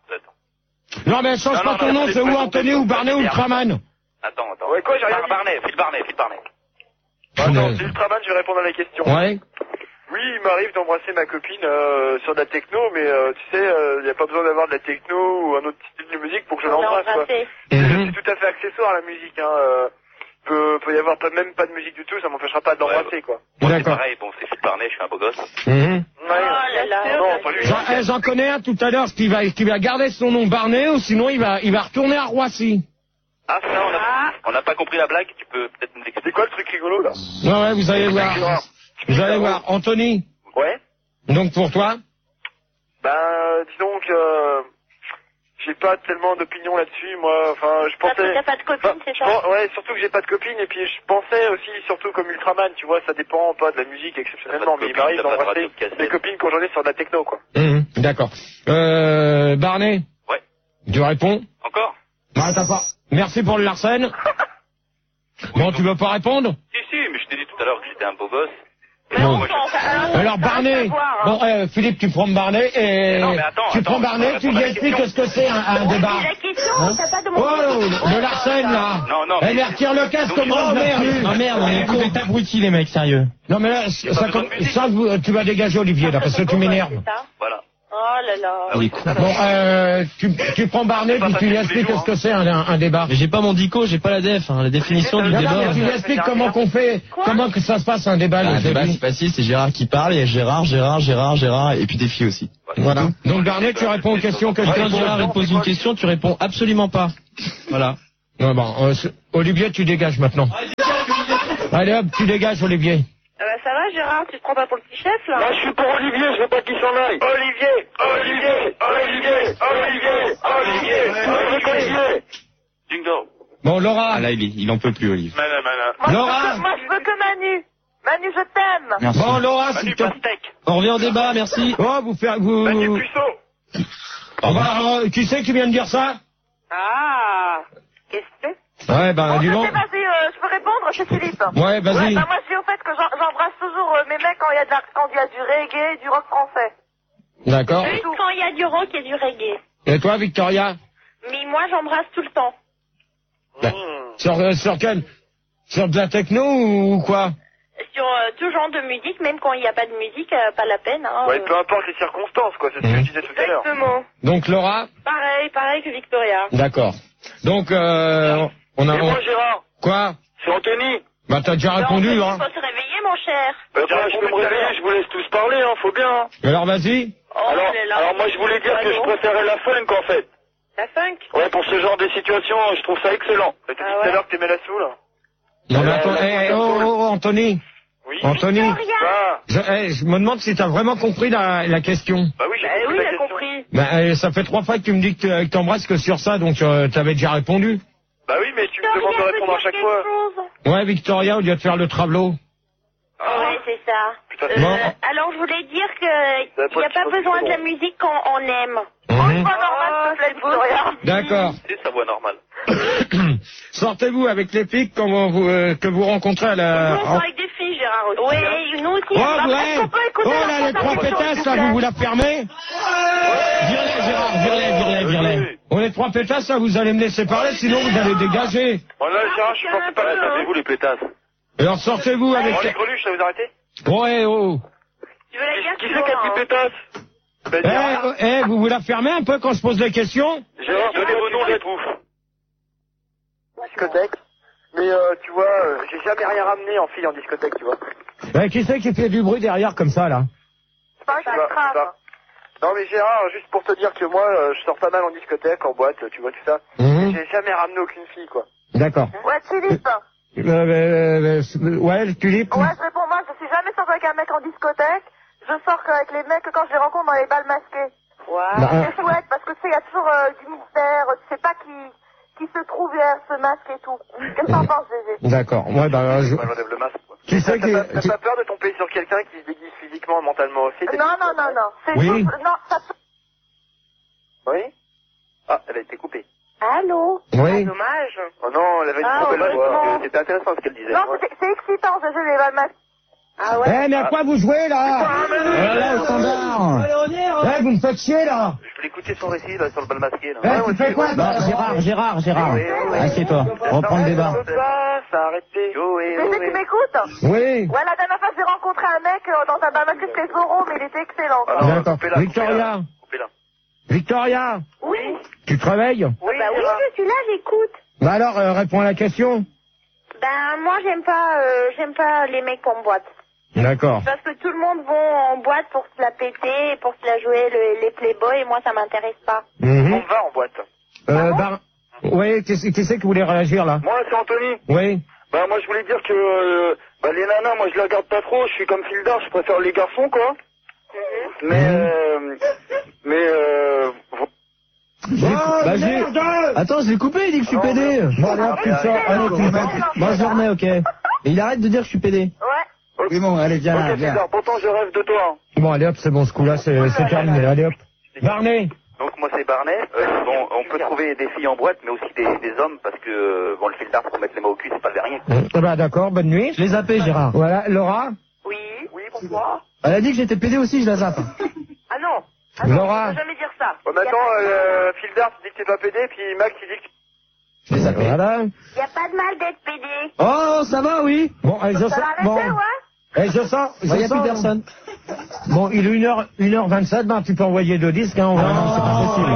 Attends, Non, mais change Non, pas non, ton non, nom, c'est c'est pas ou ton Anthony nom, ou Barney ou c'est Ultraman. attends, attends. Ouais, quoi, j'ai rien Bar- dit. Barney, Phil Barney, Phil Barney. Attends, Punaise. c'est Ultraman, je vais répondre à la question. Ouais. Oui, il m'arrive d'embrasser ma copine euh, sur de la techno, mais euh, tu sais, il n'y a pas besoin d'avoir de la techno ou un autre style de musique pour que je On l'a l'embrasse. quoi. embrassé. Mhm. C'est tout à fait accessoire la musique. Hein. Euh, peut, peut y avoir pas, même pas de musique du tout, ça m'empêchera pas de l'embrasser, quoi. Moi, c'est D'accord. pareil, bon, c'est Phil Barney, je suis un beau gosse. Mhm. Ouais. Oh là là. Non, pas lui. J'en eh, j'en connais un tout à l'heure qui va, qui va garder son nom Barney ou sinon il va, il va retourner à Roissy. Ah, ça, on a, on n'a pas compris la blague, tu peux peut-être nous C'est l'expliquer. quoi le truc rigolo, là? Ouais, ouais, vous allez voir. Vous allez voir. Anthony. Ouais. Donc pour toi? Ben, dis donc, euh, j'ai pas tellement d'opinion là-dessus, moi. Enfin, je Parce que pensais... t'as pas de copine, Enfin, c'est je ça? pense- ouais, surtout que j'ai pas de copine, et puis je pensais aussi, surtout comme Ultraman, tu vois, ça dépend pas de la musique exceptionnellement, T'as pas de mais il copine, m'arrive t'as pas de d'embrasser radio-cassette. des copines quand j'en ai sur de la techno, quoi. Mhm. D'accord. Euh, Barney. Ouais. Tu réponds? Encore? Non, t'as pas. Merci pour le Larsen. Bon, tu veux pas répondre? Si, si, mais je t'ai dit tout à l'heure que j'étais un beau gosse. Non. Moi, je- Alors Barney, bon euh, Philippe, tu prends Barney et Non, mais attends, tu attends, prends Barney, je tu réponds lui à la expliques question. ce que c'est un, un débat. C'est la question, Hein t'as pas Oh, demandé. le Larsen là. Non, non, Eh mais- mais retire le casque, Donc, comment non, merde. Ah merde, on est des abrutis les mecs, sérieux. Non mais là, ça, besoin comme- de musique. ça, vous- tu vas dégager Olivier là parce que tu m'énerves. C'est ça? Voilà. Oh là là. Ah oui. Bon, euh, tu, tu prends Barnet puis tu lui expliques ce que c'est un, un, un débat. Mais j'ai pas mon dico, j'ai pas la def, hein, la définition du Non, débat. non, mais tu lui expliques comment qu'on fait, comment que ça se passe un débat. Bah, le un débat, début. c'est facile, c'est Gérard qui parle, il y a Gérard, Gérard, Gérard, Gérard, et puis des filles aussi. Voilà. Donc Barnet, tu réponds aux questions que je Quand te Gérard il te pose une question, tu réponds absolument pas. Voilà. Non, bon, euh, Olivier, tu dégages maintenant. Allez hop, tu dégages, Olivier. Ah bah ça va Gérard, tu te prends pas pour le petit chef là? Moi je suis pour Olivier, je veux pas qu'il s'en aille. Olivier, Olivier, Olivier, Olivier, Olivier, Olivier, Olivier. Jingo. Bon, Laura. Ah là, il, est- il en peut plus, Olivier. Mana, mana. Moi, je veux Laura. que- moi, je veux que Manu. Manu, je t'aime. Merci. Bon, Laura, s'il Manu te Pastèque. On revient au débat, merci. Oh, vous faire, vous. Manu Puceau. On va, euh, qui c'est qui vient de dire ça? Ah, qu'est-ce que c'est? Ouais, bah, Bon, dis je donc. sais, vas-y, euh, je peux répondre, c'est Philippe. Ouais, vas-y. Ouais, bah, moi, je dis au fait que j'en- j'embrasse toujours euh, mes mecs quand il y a de la, quand il y a du reggae et du rock français. D'accord. Juste quand il y a du rock et du reggae. Et toi, Victoria? Mais moi, j'embrasse tout le temps. Bah, sur, euh, sur quel? Sur de la techno ou quoi? Sur euh, tout genre de musique, même quand il n'y a pas de musique, euh, pas la peine. Hein, Ouais, euh. peu importe les circonstances, quoi, c'est ce que Mhm. je disais tout à l'heure. Exactement. Donc, Laura? Pareil, pareil que Victoria. D'accord. Donc, euh, on a. Et on- moi Gérard, Quoi? c'est Anthony. Bah, t'as déjà répondu, Il hein. faut se réveiller, mon cher. Euh, bah, je peux me réveiller, je vous laisse tous parler, hein, faut bien. Hein. Alors, vas-y. Oh, Alors, là là. alors moi je voulais dire que je préférais la funk en fait. La funk? Ouais, pour ce genre de situation, je trouve ça excellent. T'as dit Ah tout ouais. à l'heure que t'aimais la soul. Non, mais Euh, attends, la eh, funk oh, soul. oh, oh, Anthony. Oui. Anthony. Bah, Je, eh, je me demande si t'as vraiment compris la, la question. bah oui, j'ai Bah compris oui, la j'ai question. compris. Bah, eh, ça fait trois fois que tu me dis que tu- que t'embrasses que sur ça, donc euh, t'avais déjà répondu. Bah oui, mais tu me demandes de répondre à chaque fois. Ouais, Victoria, au lieu de faire le travelot. Ah, Ouais, c'est ça. putain, Euh, Bon. alors, je voulais dire Ça qu'il va n'y a pas pas être besoin de la bon. musique quand on aime. Mhm. Pas normal, s'il te plaît, Victoria. D'accord. C'est sa voix normale. Sortez-vous avec les filles quand vous, euh, que vous rencontrez à la... Nous, on sort avec des filles, Gérard aussi. hein. Oui, nous aussi. Oh, Bah, ouais. est-ce qu'on peut écouter Oh la là, les trois conversation, pétasses, s'il là, vous vous plaît vous la fermez? Vire-les, Gérard, vire-les, vire-les, vire-les. Oh, les trois pétasses, là, vous allez me laisser parler, sinon vous allez dégager. Bon là, Gérard, je suis pas pas là, savez-vous les pétasses. Alors, sortez-vous avec... Bon, les greluches, ça vous arrêtez? Ouais, oh. Tu veux la dire Qui c'est qui a dit pétasse? Bah, Eh, Gérard, oh, eh, vous vous la fermez un peu quand je pose les questions? Gérard, donnez vos noms des trous. Discothèque. Mais euh, tu vois, euh, j'ai jamais rien ramené en fille en discothèque, tu vois. Eh, qui c'est qui fait du bruit derrière comme ça, là? C'est pas Tu un vois, crâne. ça. Non mais Gérard, juste pour te dire que moi, euh, je sors pas mal en discothèque, en boîte, tu vois tout ça. Mhm. J'ai jamais ramené aucune fille, quoi. D'accord. Ouais, Philippe. Euh, euh, euh, ouais, Tulipe? Ouais, je réponds, moi, je suis jamais sorti avec un mec en discothèque. Je sors qu'avec les mecs que quand je les rencontre dans les balles masquées. Ouais. Bah, euh, C'est chouette parce que tu sais, il y a toujours euh, du mystère. Tu sais pas qui, qui se trouve derrière ce masque et tout. Qu'est-ce que t'en penses, Gégé? D'accord. Ouais, bah, je... Moi, j'enlève le masque, quoi. Qui c'est T'as qui... pas, t'as qui- pas peur de tomber sur quelqu'un qui se déguise physiquement, mentalement aussi? t'es- Non, non, non, non. C'est Oui. juste- non, ça peut... Oui? Ah, elle a été coupée. Allô? Oui. Dommage. Oh non, elle avait une Ah, trop belle voix. heureusement. C'était intéressant ce qu'elle disait. Non, Ouais. c'est c'est excitant, Gégé, les balles masquées. Ah ouais. Eh, mais à quoi vous jouez, là? Voilà, au standard. Eh, vous me faites chier, là. Je voulais écouter son récit là, sur le bal masqué. Là. Eh, tu fais quoi, Bah, toi? Gérard, Gérard, Gérard. Oui, oui, oui. Assieds-toi, reprends le débat. Ça, ça a arrêté. Oh, oui, Gégé, tu m'écoutes? Oui. Ouais, la dernière fois, j'ai rencontré un mec euh, dans un bal masqué, c'était Zoro, mais il était excellent. quoi. Alors, D'accord. coupez-la, Victoria. coupez-la. Victoria. Oui. Tu te réveilles? Oui, Bah oui, Gérard. je suis là, j'écoute. Bah alors, euh, réponds à la question. Ben, moi, j'aime pas, euh, j'aime pas les mecs en boîte. D'accord. Parce que tout le monde va en boîte pour se la péter, pour se la jouer le- les playboys, et moi, ça m'intéresse pas. Mhm. On va en boîte. Euh, bah, oui, qui c'est qui c'est qui voulait réagir, là? Moi, c'est Anthony. Oui. Bah, moi, je voulais dire que euh, bah, les nanas, moi, je les regarde pas trop. Je suis comme Fildar, je préfère les garçons, quoi. Mais, euh, mais, euh, vous- Oh, Bah, j'ai- merde! Attends, je l'ai coupé, il dit que je suis pédé. Bon, allez, hop, tu le sors. Allez, tu le mets. Moi, je le remets, ok. Et il arrête de dire que je suis pédé. Ouais. Oui, bon, allez, viens là, ok, viens. Fildar, pourtant, je rêve de toi. hein. Bon, allez, hop, c'est bon, ce coup-là, c'est c'est terminé. Allez, hop. Barney. Donc moi c'est Barnet. Euh, bon, on peut trouver des filles en boîte, mais aussi des, des hommes, parce que euh, bon, le fil d'art pour mettre les mains au cul, c'est pas le rien. Eh bah, d'accord, bonne nuit. Je l'ai zappé, Gérard. Voilà, Laura. Oui. Oui, pourquoi? Elle a dit que j'étais pédé aussi, je la zappe. Ah non. Ah non, Laura. on peut jamais dire ça. Ouais, maintenant, euh, Fildar, tu dis que t'es pas pédé, puis Max, il dit que Je l'ai zappé. Voilà. Y a pas de mal d'être pédé. Oh, ça va, oui. Bon, allez, je Ça sors. l'a Bon. arrêté, ouais? Eh, je sors. Il n'y a Je plus sors. personne. Bon, il est une heure, une heure vingt-sept, ben, tu peux envoyer deux disques, hein, on va... Ah non, c'est pas possible.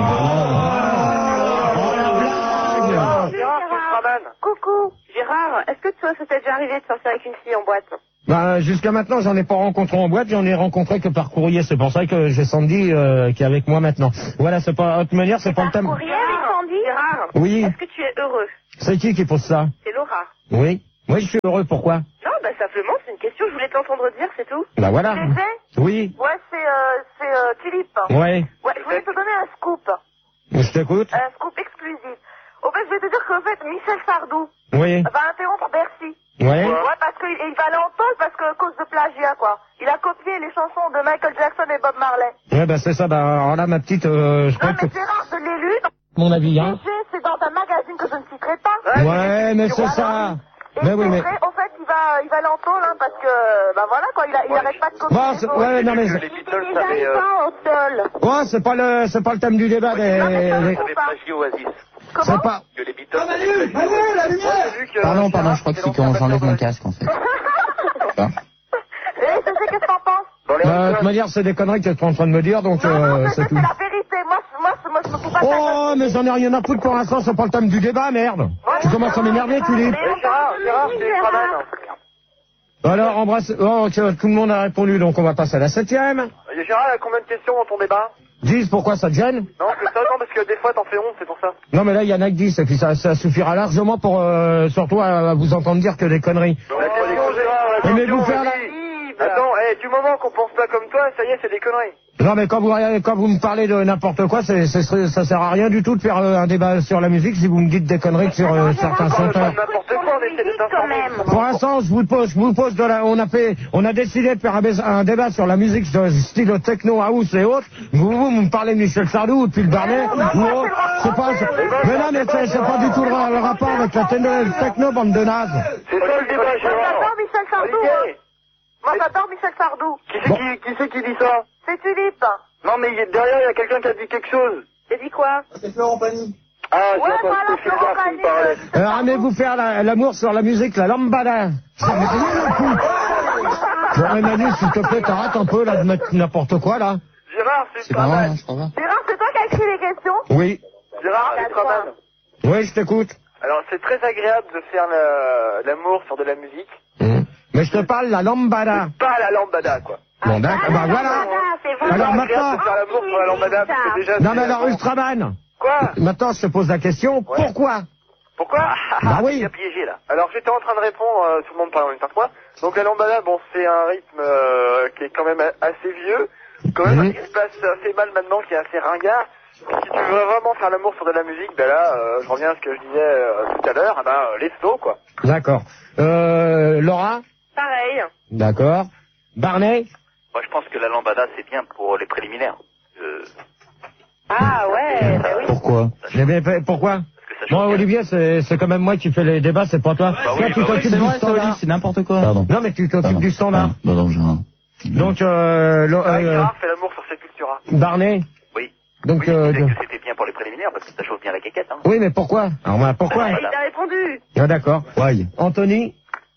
Gérard, c'est Ultraman. Coucou. Gérard, est-ce que toi, ça t'est déjà arrivé de sortir avec une fille en boîte? Ben, jusqu'à maintenant, j'en ai pas rencontré en boîte, j'en ai rencontré que par courrier, c'est pour ça que j'ai Sandy euh, qui est avec moi maintenant. Voilà, c'est pas, de toute manière, c'est pas le thème. Courrier avec Sandy? Gérard. Oui. Est-ce que tu es heureux? C'est qui qui pose ça? C'est Laura. Oui. Oui, je suis heureux, pourquoi? Non, bah simplement, c'est une question, je voulais t'entendre dire, c'est tout. Bah voilà. Tu sais? Oui. Ouais, c'est euh, c'est euh, Tulip. Ouais. Ouais, je voulais te donner un scoop. Je t'écoute. Un scoop exclusif. Au fait, je vais te dire qu'en fait, Michel Sardou Oui. va interrompre Bercy. Ouais. Ouais, parce qu'il il va l'entendre parce que à cause de plagiat, quoi. Il a copié les chansons de Michael Jackson et Bob Marley. Ouais, bah c'est ça, bah alors là, ma petite, euh, je Non, crois mais que... Gérard, je l'ai lu. Mon avis, hein. G G, c'est dans un magazine que je ne citerai pas. Ouais, mais c'est ça. Et Mais oui, mais... vrai, en fait, il va, il va l'entendre, hein, parce que, bah voilà, quoi, il, a, il arrête pas de copier. Bon, c'est- ouais, non, mais... Les Beatles avaient, euh, au sol. Ouais, c'est pas le, c'est pas le thème du débat des... des- avaient plagié Oasis. C'est pas... Que les Beatles avaient plagié Oasis. Pardon, pardon, je crois que c'est quand j'enlève mon casque, en fait. Et tu sais qu'est-ce que t'en penses? Bah, de toute manière, c'est des conneries que tu es en train de me dire, donc Non, non, euh, mais c'est c'est tout. la vérité. Moi, je- moi, je- moi, je me fous pas de ta Oh, mais j'en ai rien à foutre pour l'instant, c'est pas le thème du débat, merde. Tu commences à m'énerver, Tulip. Gérard, Gérard, c'est Ultraman. Alors, embrasse... Oh, que tout le monde a répondu, donc on va passer à la septième. Gérard, il y a combien de questions dans ton débat? dix, pourquoi ça te gêne? Non, c'est ça, non, parce que des fois t'en fais onze, c'est pour ça. Non, mais là, il y en a que dix, et puis ça, ça suffira largement pour, euh, surtout, à, à vous entendre dire que des conneries. La question, Gérard, la Mais question, vous faire la... Attends, eh, du moment qu'on pense pas comme toi, ça y est, c'est des conneries. Non, mais quand vous, quand vous me parlez de n'importe quoi, c'est, c'est, ça sert à rien du tout de faire euh, un débat sur la musique si vous me dites des conneries sur euh, certains chanteurs. N'importe quoi, on essaie de t'informer. Pour l'instant, je vous pose, je vous pose de la, on a fait, on a décidé de faire un, bais- un débat sur la musique, sur le style techno, house et autres. Vous, vous, vous me parlez de Michel Sardou, puis le Barnet, ou autre. C'est pas, mais non, mais c'est, c'est pas du tout le, ra- le rapport avec la techno, techno, bande de nazes. C'est ça le débat, Moi, Gérard. j'adore Michel Sardou. hein. Moi, j'adore Michel Sardou. Qui c'est qui, qui, c'est qui dit ça? C'est Tulip. Non, mais il- derrière, il y a quelqu'un qui a dit quelque chose. J'ai dit quoi? C'est Florent Pagny. Ah, Ouais, c'est voilà, pas c'est Florent Phil qui Pagny, me parlait. euh, Euh, aimez-vous faire la- l'amour sur la musique, la lambada? Ça me rien à foutre. Bon, Emmanuel, s'il te plaît, t'arrêtes un peu, là, de mettre n'importe quoi, là. Gérard, c'est C'est pas pas mal. mal, je crois pas. Gérard, c'est toi qui as écrit les questions? Oui. Gérard, c'est pas mal. Oui, je t'écoute. Alors, c'est très agréable de faire la- l'amour sur de la musique. Mmh. Mais je te parle la lambada. Pas la lambada, quoi. Bon, d'accord, bah voilà. C'est Alors C'est maintenant, agréable de faire l'amour sur la lambada, parce que déjà... non c'est- mais alors Ultraman, Quoi? maintenant je te pose la question, pourquoi? Pourquoi? Bah oui. Il a piégé, là. Alors, j'étais en train de répondre, euh, tout le monde parle en même temps que moi. Donc, la lambada, bon, c'est un rythme euh, qui est quand même a- assez vieux. Quand même, Mhm. il se passe assez mal maintenant, qui est assez ringard. Si tu veux vraiment faire l'amour sur de la musique, ben là, euh, je reviens à ce que je disais euh, tout à l'heure, ben, euh, les slow, quoi. D'accord. Euh, Laura? pareil. D'accord. Barney? Moi, je pense que la lambada, c'est bien pour les préliminaires. Euh, Ah ouais, bah oui. Pourquoi? Eh bien, pourquoi? parce que ça change Moi, bien. Olivier, c'est, c'est quand même moi qui fais les débats, c'est pas toi. Bah toi, oui, tu bah t'occupes oui. C'est du vrai, c'est Oli, standard. c'est n'importe quoi. Pardon. Non, mais tu t'occupes Pardon. du standard. Non, non, Gérard. Donc, euh, Lo- Ah, euh, Gérard fait l'amour sur Sepultura. Barney? Oui. Donc, oui, je euh, disais de- que c'était bien pour les préliminaires, parce que ça chauffe bien la quéquette, hein. oui, mais pourquoi? Alors, moi, pourquoi? Il t'a répondu. Ah, d'accord. Ouais. Anthony?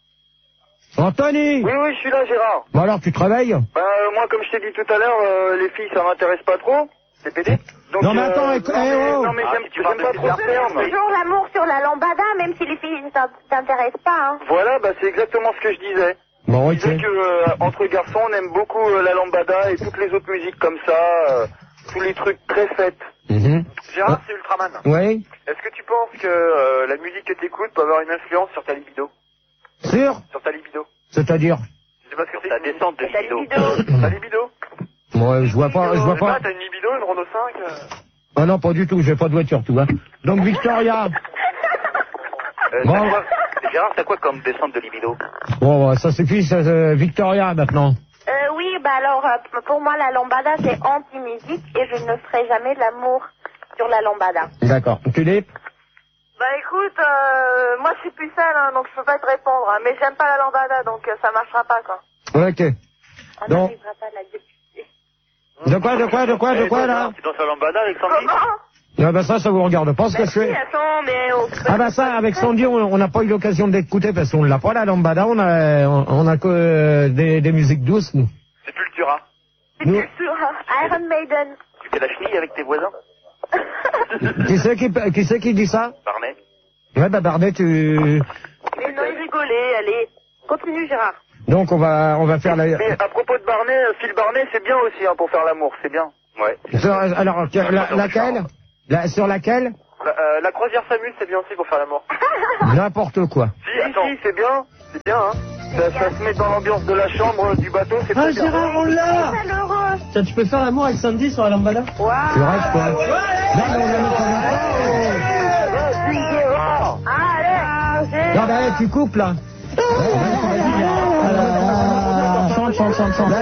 Anthony? Oui, oui, je suis là, Gérard. Bon, alors, tu te réveilles? Bah, euh, moi, comme je t'ai dit tout à l'heure, euh, les filles, ça m'intéresse pas trop. C'est pédé. Donc, Non, mais attends, euh, écoute, non, eh, mais, oh. non, mais Ah, j'aime si tu j'aime parles de pas trop ce César, terme. Toujours l'amour sur la lambada, même si les filles ne t'in- t'intéressent pas. Hein. Voilà, bah, c'est exactement ce que je disais. Bon, Je ok. disais que, euh, entre garçons, on aime beaucoup euh, la lambada et toutes les autres musiques comme ça, euh, tous les trucs très fêtes. Mhm. Gérard, c'est Ultraman. Oui? Est-ce que tu penses que euh, la musique que t'écoutes peut avoir une influence sur ta libido? Sûr? Sur ta libido? C'est-à-dire? Je sais pas ce que c'est. La descente de Ta libido. libido. Ta libido? Moi, je vois pas, je vois Je sais pas. T'as une libido, une Renault cinq euh... Ah non, pas du tout, j'ai pas de voiture, tout, hein. Donc, Victoria. Euh, Bon. t'as quoi- Gérard, t'as quoi comme descente de libido? Bon, ça suffit, ça, euh, Victoria, maintenant. Euh, oui, bah alors, euh, pour moi, la lambada, c'est anti-musique et je ne ferai jamais de l'amour sur la lambada. D'accord. Tulip? Bah écoute, euh, moi je suis pucelle, hein, donc je peux pas te répondre. Hein, mais j'aime pas la lambada, donc euh, ça marchera pas, quoi. Ok. On Donc- n'arrivera pas à la députer. De quoi, de quoi, de quoi, de quoi, là? Tu danses la lambada avec Sandy? Comment? Ah bah ça, ça vous regarde pas ce que je Si, fais. attends, mais... on- Ah bah ça, avec Sandy, on on n'a pas eu l'occasion d'écouter parce qu'on l'a pas, la lambada, on a, on, on a que euh, des, des musiques douces, nous. Sepultura. Nous- Iron Maiden. Tu fais la chenille avec tes voisins? Qui c'est qui, qui c'est qui dit ça? Barnet. Ouais, bah Barnet, tu... Mais non, il rigolait, allez. Continue, Gérard. Donc on va, on va faire la... Mais à propos de Barnet, euh, Phil Barnet, c'est bien aussi hein, pour faire l'amour, c'est bien. Ouais. Sur- alors, tiens, la- laquelle la, Sur laquelle La, euh, la croisière s'amuse, c'est bien aussi pour faire l'amour. N'importe quoi. Si, attends. Si, c'est bien, c'est bien, hein. Ça, ça se met dans l'ambiance de la chambre, du bateau, c'est Ah, très bien. Gérard, on l'a! Malheureux. Tiens, tu peux faire l'amour avec Sandy sur la lambada? Tu rêves quoi? Non, mais on va mettre en- Allez. Non, bah, allez, tu coupes là. Chante, chante, chante, chante.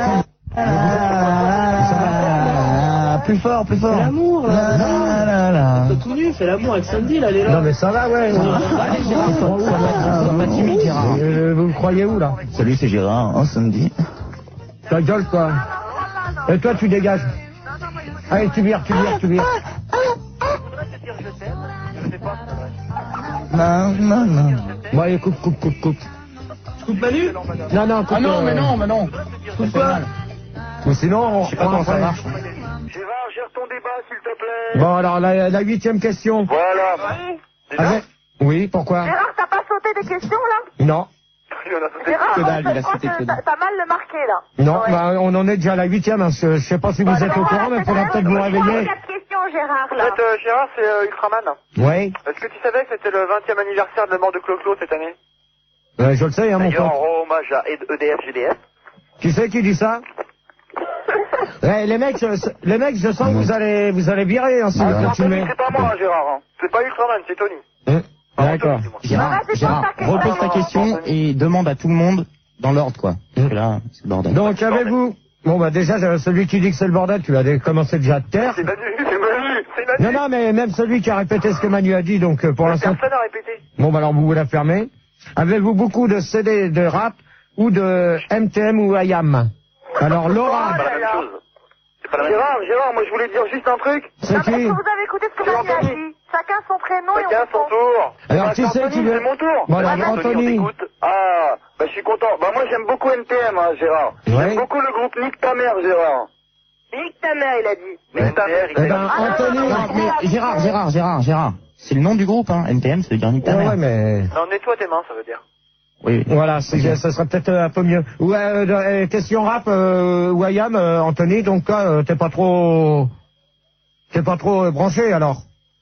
Plus fort, plus fort. Fais l'amour, là. La, la, la, la. T'es tout nu, fais l'amour avec Sandy, là, elle est là. Non, mais ça va, ouais. Allez, Gérard, sois sois- sois pas timide, Gérard. Euh, vous me croyez où là? Salut, c'est Gérard, hein, samedi. Ta gueule quoi. Et toi, tu dégages. Allez, tu vires, tu vires, tu vires. Non, non, non. Bon, allez, coupe, coupe, coupe, coupe. Tu coupes Manu? Non, non, coupe. Ah non, euh, mais non, mais non. Coupe quoi? Ou sinon, on Je sais pas comment ça après. marche. Gérard, gère ton débat, s'il te plaît. Bon, alors, la, la huitième question. Voilà. Avec... Oui, pourquoi? Gérard, t'as pas sauté des questions là? Non. Il en a sauté. Gérard, que dalle, moi, il a je crois sauté que que dalle. t'as t'as mal le marqué là. Non, Ouais. bah, on en est déjà à la huitième. Hein, je, je sais pas si vous êtes au courant, mais il faudra peut-être vous réveiller. Quatre questions, Gérard En là. fait, euh, Gérard, c'est euh, Ultraman. Oui, Est-ce que tu savais que c'était le vingtième anniversaire de la mort de Clo-Clo cette année? euh, je le sais, hein, mon D'ailleurs, pote. on rend hommage à E D F G D F. Qui c'est qui dit ça? Ouais, les mecs, je, les mecs, je sens que vous allez, vous allez virer hein, si vous Ah, continuez. Anthony, c'est pas moi, hein, Gérard. Hein. C'est pas Ultraman, c'est Tony. Hein D'accord. Gérard, Vas-y, pose Gérard, ta question. repose ta question et demande à tout le monde dans l'ordre, quoi. Parce que là, c'est le bordel. Donc, avez-vous... Bon, bah déjà, euh, celui qui dit que c'est le bordel, tu as commencé déjà à te taire. C'est Manu, c'est Manu, c'est Manu. Non, non, mais même celui qui a répété ce que Manu a dit, donc euh, pour l'instant... Personne n'a répété. Bon, bah alors vous vous la fermez. Avez-vous beaucoup de C D de rap ou de M T M ou I A M? Alors, Laura, C'est pas la même chose. C'est pas la même Gérard, Gérard, moi je voulais dire juste un truc. c'est Non, mais est-ce qui? que vous avez écouté ce que C'est Manu a Anthony. dit? Chacun son prénom et Chacun on son répond. tour. Alors, Bah, qui c'est Anthony, qui veut- c'est mon tour. Bon, alors, Anthony, on Anthony. t'écoute. Ah, bah je suis content. Bah moi j'aime beaucoup N T M, hein, Gérard. Ouais. J'aime beaucoup le groupe Nique ta mère, Gérard. Nique ta mère, il a dit. Nique ta mère, Eh il est- ben, Anthony... Non, mais Gérard, Gérard, Gérard, Gérard. C'est le nom du groupe, hein. N T M, ça veut dire nique ta Ouais, mère. ouais, mais... Non, nettoie tes mains, ça veut dire. Oui. Voilà, c'est- ça serait peut-être euh, un peu mieux. Ou euh, de- euh, question rap euh, ou I A M, euh, Anthony, donc toi, euh, t'es pas trop... T'es pas trop euh, branché, alors.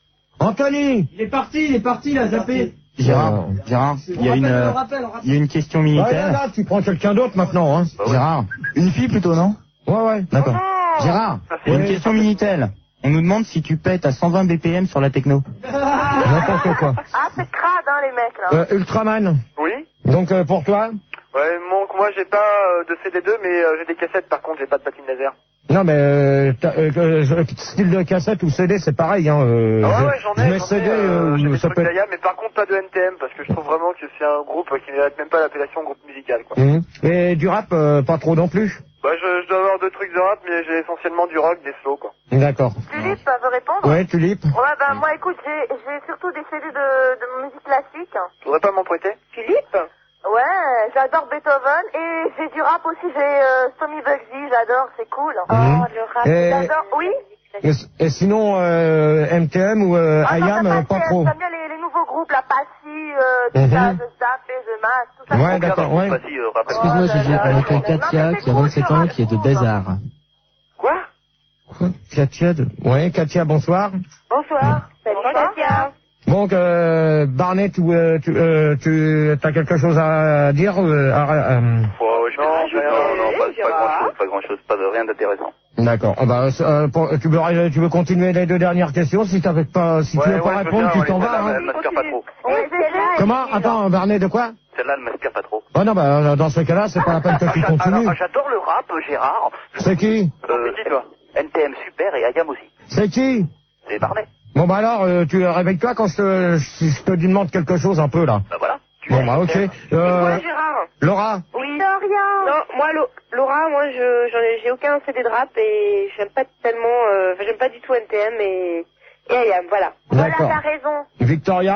Anthony! Il est parti, il est parti, il a zappé. Gérard, Gérard, il y a une, euh, il y a une question Ouais, là, militaire. là, tu prends quelqu'un d'autre maintenant, hein. Gérard, une fille plutôt, non? Ouais, ouais. D'accord. Gérard, il y a une Oui. question Minitel. On nous demande si tu pètes à cent vingt B P M sur la techno. N'importe quoi. Ah, c'est crade, hein, les mecs là. Euh, Ultraman, Oui. donc euh, pour toi? Ouais, mon, moi j'ai pas euh, de C D deux, mais euh, j'ai des cassettes. Par contre, j'ai pas de patine laser. Non, mais euh, t'as- euh, euh, je- style de cassette ou C D, c'est pareil, hein. Euh, Ah ouais, je- ouais, j'en je ai. mets J'en C D, ai, euh, euh, j'ai des ça trucs peut... d'A I A, mais par contre pas de N T M, parce que je trouve vraiment que c'est un groupe qui mérite même pas l'appellation groupe musical, quoi. Mhm. Et du rap, euh, pas trop non plus? Bah, je, je dois avoir deux trucs de rap, mais j'ai essentiellement du rock, des slow, quoi. D'accord. Tulipe, ça veut répondre? Ouais, Tulipe. Ouais, ben moi, écoute, j'ai j'ai surtout des C D de, de musique classique. Tu voudrais pas m'en prêter? Philippe? Ouais, j'adore Beethoven et j'ai du rap aussi, j'ai euh, Tommy Bugsy, j'adore, c'est cool. Oh, Mhm. le rap. Et, J'adore, oui. et, et sinon, euh, M T M ou euh, Ah I non, A M, t'as euh, pas pas fait, trop. j'aime bien les, les nouveaux groupes, la Passy, euh, tout Mhm. ça, The Zap et The Mask, tout ça. Ouais, d'accord, ouais. Vas-y, euh, rappelle. Excuse-moi, Oh là Gégé, là, on accueille non, mais Katia, c'est qui a cool, vingt-sept ce ans, rap, qui est de je trouve. Bézard. Quoi? Quoi? Katia de... Ouais, Katia, bonsoir. Bonsoir. Salut, Bonsoir. Katia. Donc, euh, Barnett, tu, euh, tu, euh, tu as quelque chose à dire euh, à- euh, Oh, je Non, non, je vais non, non, pas, pas Gérard. grand chose, pas grand chose, pas de rien d'intéressant. D'accord. Ah bah, euh, pour- tu, veux, tu veux continuer les deux dernières questions? Si, t'avais pas, si tu Ouais, veux pas ouais, je veux répondre, bien, tu t'en ouais, vas. Celle-là, Hein. elle m'inspire pas trop. Oui, c'est là. Comment? Attends, Barnett, de quoi? Celle-là, elle m'inspire pas trop. Oh non, bah, dans ce cas-là, c'est pas la peine que tu continues. Alors, j'adore le rap, Gérard. C'est qui? Euh, C'est qui, toi? N T M super et Ayam aussi. C'est qui? C'est Barnet. Bon, bah alors, euh, tu réveille-toi quand je te, si je te demande quelque chose un peu, là. Bah voilà. Tu Bon, bah, ok. Euh, Ouais, Gérard. Laura? Oui. Rien. Non, moi, Lo- Laura, moi, je, j'en ai, j'ai aucun C D de rap et j'aime pas tellement, euh, enfin, j'aime pas du tout N T M et, et I A M, voilà. Voilà, D'accord. t'as raison. Victoria?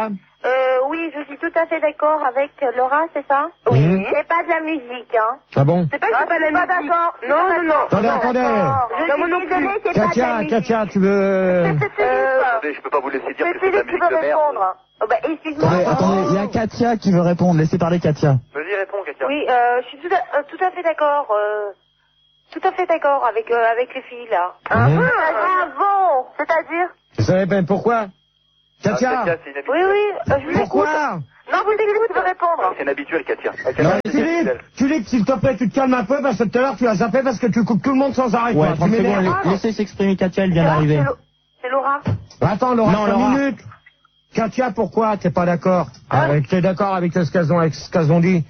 Euh, oui, je suis tout à fait d'accord avec Laura, c'est ça? Oui. Mmh. C'est pas de la musique, hein. Ah bon? C'est pas que c'est pas la musique. d'accord. Non, non, non. Attendez, attendez. Je suis désolée, c'est pas de la Katia, musique. Katia, tu veux... Attendez, je peux pas vous laisser dire que c'est de la musique de merde. Oh, bah, excuse-moi. Attendez, attendez, il y a Katia qui veut répondre. Laissez parler Katia. Vas-y, réponds, Katia. Oui, euh, je suis tout à, euh, tout à fait d'accord. Euh, tout à fait d'accord avec euh, avec les filles là. Ah bon? Ah bon, c'est-à-dire? Vous savez ben pourquoi? Katia, Ah, Katia, c'est inhabituel. Oui, oui. Euh, je vous pourquoi? écoute. Non, vous écoutez, tu veux répondre. C'est inhabituel, Katia. Non, Philippe, Philippe, s'il te plaît, tu te calmes un peu parce que tout à l'heure tu as zappé parce que tu coupes tout le monde sans arrêt. Ouais, toi. trente Tu secondes. m'énerves. Laissez s'exprimer Katia, elle vient d'arriver. C'est Laura. Attends, Laura, Non, cinq Laura. minutes. Katia, pourquoi t'es pas d'accord? Avec, t'es d'accord avec ce qu'elles ont, avec ce qu'elles ont dit?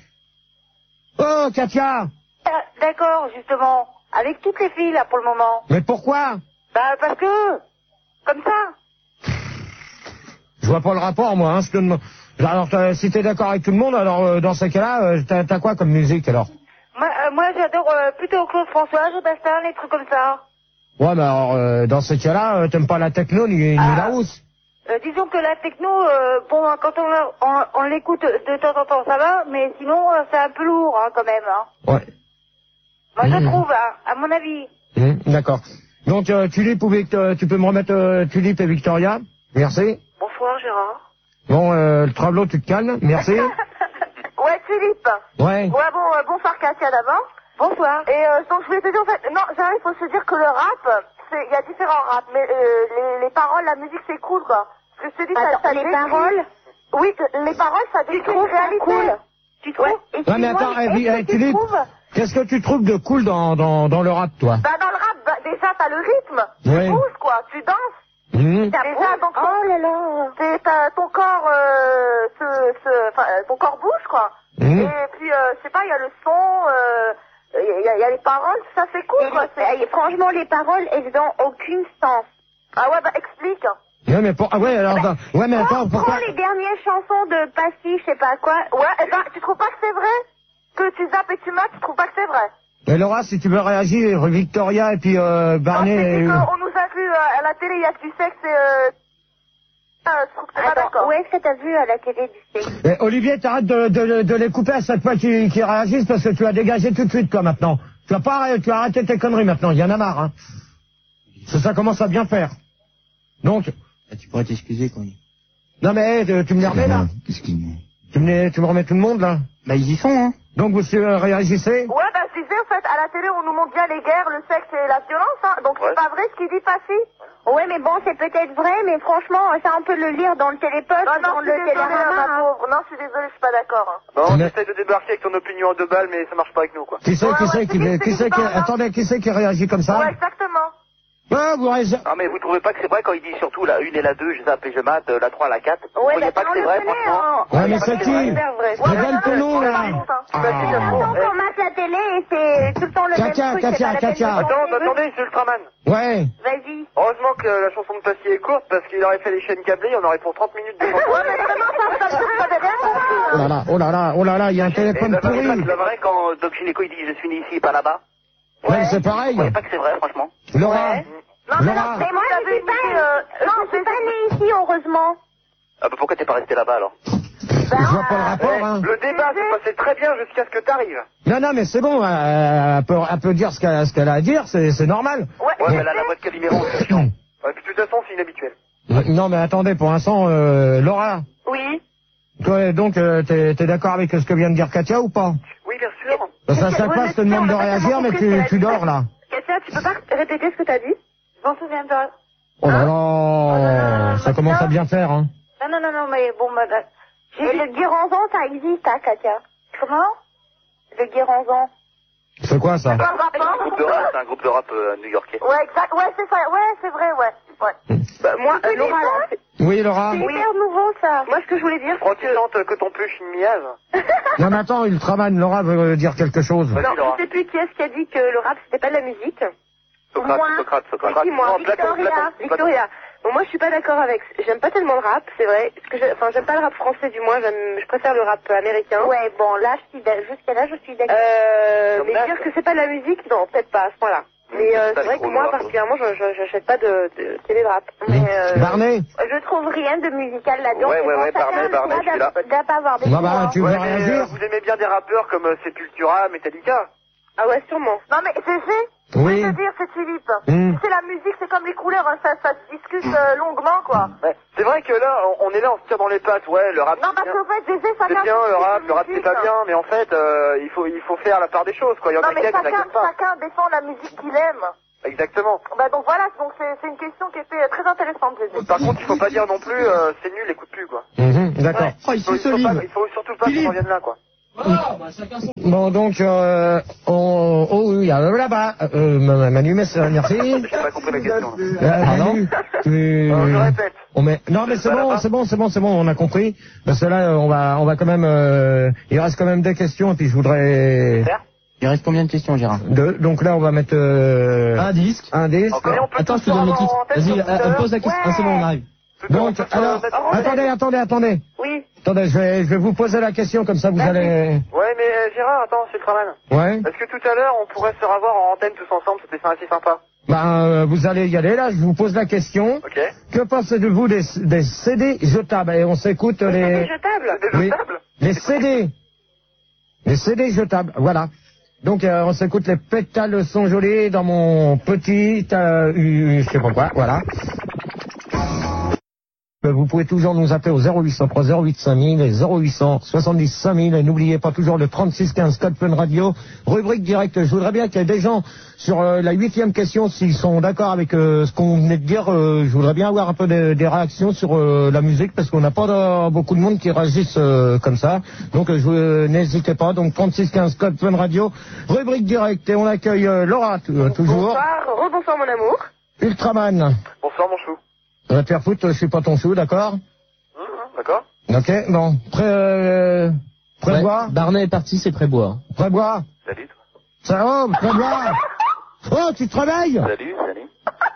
Oh, Katia! Euh, d'accord, justement. Avec toutes les filles là pour le moment. Mais pourquoi? Bah parce que, comme ça. Je vois pas le rapport, moi, hein, je te demande. Alors, t'as- si t'es d'accord avec tout le monde, alors, euh, dans ces cas-là, euh, t'as, t'as quoi comme musique, alors? Moi, euh, moi j'adore euh, plutôt Claude François, Joe Dassin, les trucs comme ça. Ouais, mais alors, euh, dans ces cas-là, euh, t'aimes pas la techno ni, ni Ah. la housse? Euh, disons que la techno, euh, bon, quand on, on, on l'écoute de temps en temps, ça va, mais sinon, euh, c'est un peu lourd, hein, quand même. Hein. Ouais. Moi, je Mmh. trouve, hein, à mon avis. Hum, d'accord. Donc, euh, Tulip ou Victor, tu peux me remettre euh, Tulip et Victoria? Merci. Bonsoir, Gérard. Bon, euh, le tableau, tu te calmes? Merci. Ouais, Philippe. Ouais. Ouais, bon, euh, bonsoir, Katia, d'abord. Bonsoir. Et euh, donc, je voulais te dire, en fait, non, Gérard, il faut se dire que le rap, c'est- il y a différents raps, mais euh, les, les paroles, la musique, c'est cool, quoi. Ce que je te dis, ça, Attends, ça les décrit- paroles Oui, que- les paroles, ça décrit une réalité. cool. Tu trouves? Ouais. Ouais, mais attends, eh, est-ce eh, que tu Tulip, trouves? qu'est-ce que tu trouves de cool dans, dans, dans le rap, toi? Bah, dans le rap, bah, déjà, t'as le rythme. Ouais. Tu bouges, quoi. Tu danses. Hum. Déjà, donc, Oh là là. t'es- t'as- ton corps, euh, se, se, enfin, euh, ton corps bouge, quoi. Hum. Et puis, euh, je sais pas, il y a le son, euh, il y, a- il y a les paroles, ça c'est cool, Et quoi. les- c'est- et franchement, les paroles, elles n'ont aucun sens. Ah ouais, bah explique. Ouais, mais pour, ah ouais, alors, attends. Ouais, mais attends, Prends, pourquoi? prends les dernières chansons de Passy, je sais pas quoi. Ouais, et ben, tu trouves pas que c'est vrai? Que tu zappes et tu mates, tu trouves pas que c'est vrai? Et Laura, si tu veux réagir, Victoria et puis euh, Barney. Non, je te dis euh, qu'on nous a vu euh, à la télé, il y a du sexe et euh, euh, je trouve que c'est pas Attends, d'accord. où est-ce que t'as vu à la télé du sexe? eh, Olivier, t'arrêtes de, de, de les couper à chaque fois qu'ils qu'ils réagissent parce que tu as dégagé tout de suite, toi, maintenant. Tu vas pas, arrêter- tu vas arrêter tes conneries maintenant, il y en a marre, hein. Parce que ça commence à bien faire. Donc, Ah, tu pourrais t'excuser quand même. non mais, eh, tu me les remets, là? Excuse-moi. Tu me, les- tu me remets tout le monde, là? Bah, ils y sont, hein. Donc, vous euh, réagissez? Ouais, bah je disais, en fait, à la télé, on nous montre bien les guerres, le sexe et la violence, hein. Donc Ouais. c'est pas vrai ce qu'il dit, Passy? Ouais, mais bon, c'est peut-être vrai, mais franchement, ça, on peut le lire dans le téléposte, Non, non, dans je le suis désolée, hein, télérama. ma hein. pauvre. Non, je suis désolée, je suis pas d'accord. Hein. Bon, Mais- t'essayes de débarquer avec ton opinion en deux balles, mais ça marche pas avec nous, quoi. Qui c'est, Ouais, qui ouais, c'est, c'est qui, qui, qui c'est c'est qui qui, parle, hein. attendez, qui c'est qui réagit comme ça? Ouais, exactement. Ah, vous réagissez. Ah, mais vous trouvez pas que c'est vrai quand il dit surtout la une et la deux, je zappe et je mate, euh, la trois, la quatre? Vous Ouais, voyez bah, pas que on c'est le vrai, connaît, franchement? hein. Ouais, mais c'est qui? super vrai. Mais donne ton nom, là. Ah. Attends, qu'on mate la télé et c'est tout le temps le Katia, même truc. Katia, c'est pas la peine de Katia. changer. Attends, attendez, c'est Ultraman. Ouais. Vas-y. Heureusement que la chanson de Passy est courte, parce qu'il aurait fait les chaînes câblées, on aurait pour trente minutes de chanson. Ouais, mais vraiment, ça, ça, ça, ça, rien compris. Oh là là, oh là là, oh là là, il y a un Et téléphone la vraie, pourri. la vraie, quand Doc Gynéco il dit je suis né ici et pas là-bas. Ouais, c'est pareil. Vous voyez pas que c'est vrai, franchement? Laura. Ouais. Non, mais Laura. non, Mais moi, vous je avez suis pas, dit, euh, non, je suis pas née ici, heureusement. Ah bah pourquoi t'es pas resté là-bas alors? Je vois pas le rapport, hein. Le débat s'est passé très bien jusqu'à ce que t'arrives. Non, non, mais c'est bon, euh, elle, peut, elle peut dire ce qu'elle ce qu'elle a à dire, c'est c'est normal. Ouais, Ouais, tu mais là, la sais, voix de Calimero, c'est chiant. Ouais, puis de toute façon, c'est inhabituel. Non, mais attendez, pour l'instant, euh, Laura, Oui. toi, donc, euh, t'es t'es d'accord avec ce que vient de dire Katia ou pas? Oui, bien sûr. Parce qu'à chaque Ouais, fois, mais je te tu sais, demande on de a pas réagir, tellement mais compris ce tu, qu'elle a tu dit. dors, là. Katia, tu peux pas répéter ce que t'as dit? Je m'en souviens pas. Oh là non, là, non, ça non, commence non. à bien faire, hein. Non, non, non, non, mais bon, bah, bah, et le guéranzon, ça existe, hein, Katia. Comment? Le guéranzon. C'est quoi, ça? Pas le C'est un rapport? groupe de rap, c'est un groupe de rap euh, new-yorkais. Ouais, exact. Ouais, c'est ça. Ouais, c'est vrai, ouais. Ouais. Bah, moi, euh, Laura, là, c'est- Oui, Laura? C'est hyper nouveau, ça. moi, ce que je voulais dire, Crois c'est tu que... sentes que ton pluche une miase? Non, mais attends, Ultraman, Laura veut dire quelque chose. Vas-y, Non, Laura. je sais plus qui est-ce qui a dit que le rap, c'était pas de la musique. Socrate, Moi. Socrate, Socrate. Oui, moi, Non, Platon, Victoria, Platon, Platon. Victoria. Bon, moi, je suis pas d'accord avec. J'aime pas tellement le rap, c'est vrai. Parce que j'ai- enfin, j'aime pas le rap français, du moins. J'aime, je préfère le rap américain. Ouais, bon, là, je suis d'a- jusqu'à là, je suis d'accord. Euh, Comme mais Nas. dire que c'est pas de la musique, non, peut-être pas à ce point-là. Mais euh, c'est vrai que moi, particulièrement, je je- j'achète pas de, de C D de rap. Mais, euh, Barney Je trouve rien de musical là-dedans. Ouais, ouais, ouais, C'est pour Barney, chacun Barney, le je suis choix là. d'a- d'a pas avoir des Bah, goûts, bah, hein. tu veux Ouais, mais réagir euh, vous aimez bien des rappeurs comme euh, Sepultura, Metallica? ah ouais, sûrement. Non mais c'est fait. Oui. Je veux te dire, c'est Philippe. Hmm. Tu sais, la musique, c'est comme les couleurs, hein, ça, ça se discute euh, longuement, quoi. Ouais. C'est vrai que là, on, on est là, on se tire dans les pattes. Ouais, le rap. Non, c'est parce bien. qu'en fait, Zézé, C'est chacun... bien, le son rap, style le rap de c'est pas musique. bien, mais en fait, euh, il faut il faut faire la part des choses, quoi. Il y en Non, a mais qui aiment, il y en a qui chacun, aiment pas. chacun défend la musique qu'il aime. Exactement. Bah donc voilà, donc c'est c'est une question qui était très intéressante, Zézé. Par contre, il faut pas dire non plus, euh, c'est nul, écoute plus, quoi. Mhm, d'accord. Oh, il Il faut, suce il faut, Olive. pas, il faut surtout pas qu'on revienne là, quoi. Bon, donc, euh, on... Oh, oui, euh, là-bas. Euh, Ma- Manu, merci. merci. J'ai pas compris la question. Euh, Manu, tu... Alors, je répète. On met... Non, mais c'est bon, c'est bon, c'est bon, c'est bon, on a compris. Parce que là, on va, on va quand même... euh, Il reste quand même des questions, et puis je voudrais... Il reste combien de questions, Gérard? Deux. Donc là, on va mettre... euh, Un disque. Un disque. Mais on peut Attends, tous je te donne le avoir titre. en tête Vas-y, sur euh, Twitter. pose la question. Ah, c'est bon, on arrive. Donc, alors, attendez, attendez, attendez. Oui. Attendez, je vais, je vais vous poser la question, comme ça vous allez... Ouais, mais euh, Gérard, attends, c'est Ultraman. Ouais. Est-ce que tout à l'heure, on pourrait se revoir en antenne tous ensemble? C'était ça assez sympa. Ben, euh, vous allez y aller, là, je vous pose la question. Ok. Que pensez-vous des, des C D jetables? Et on s'écoute C'est les... jetable. Des Oui. jetables? Les C D. Les C D jetables, voilà. Donc, euh, on s'écoute les pétales sont jolis dans mon petit... Euh, je sais pas quoi, voilà. Vous pouvez toujours nous appeler au zéro huit cent trois zéro huit cinq mille et zéro huit cent soixante-dix cinq mille. Et n'oubliez pas toujours le trente-six quinze code Fun Radio. Rubrique directe. Je voudrais bien qu'il y ait des gens sur euh, la huitième question, s'ils sont d'accord avec euh, ce qu'on venait de dire. Euh, je voudrais bien avoir un peu de- des réactions sur euh, la musique, parce qu'on n'a pas de- beaucoup de monde qui réagissent euh, comme ça. Donc euh, je euh, n'hésitez pas. Donc trente-six quinze code Fun Radio. Rubrique directe. Et on accueille euh, Laura t- euh, toujours. Bonsoir, rebonsoir mon amour. Ultraman. Bonsoir, mon chou. On va te faire foutre, je suis pas ton chou, d'accord? Hum, hum, D'accord. Ok, bon. Prêt, euh, Prébois? Ouais, Barnet est parti, c'est Prébois. Prébois? Salut, toi. Ça va, Prébois? Oh, tu te réveilles? Salut, salut.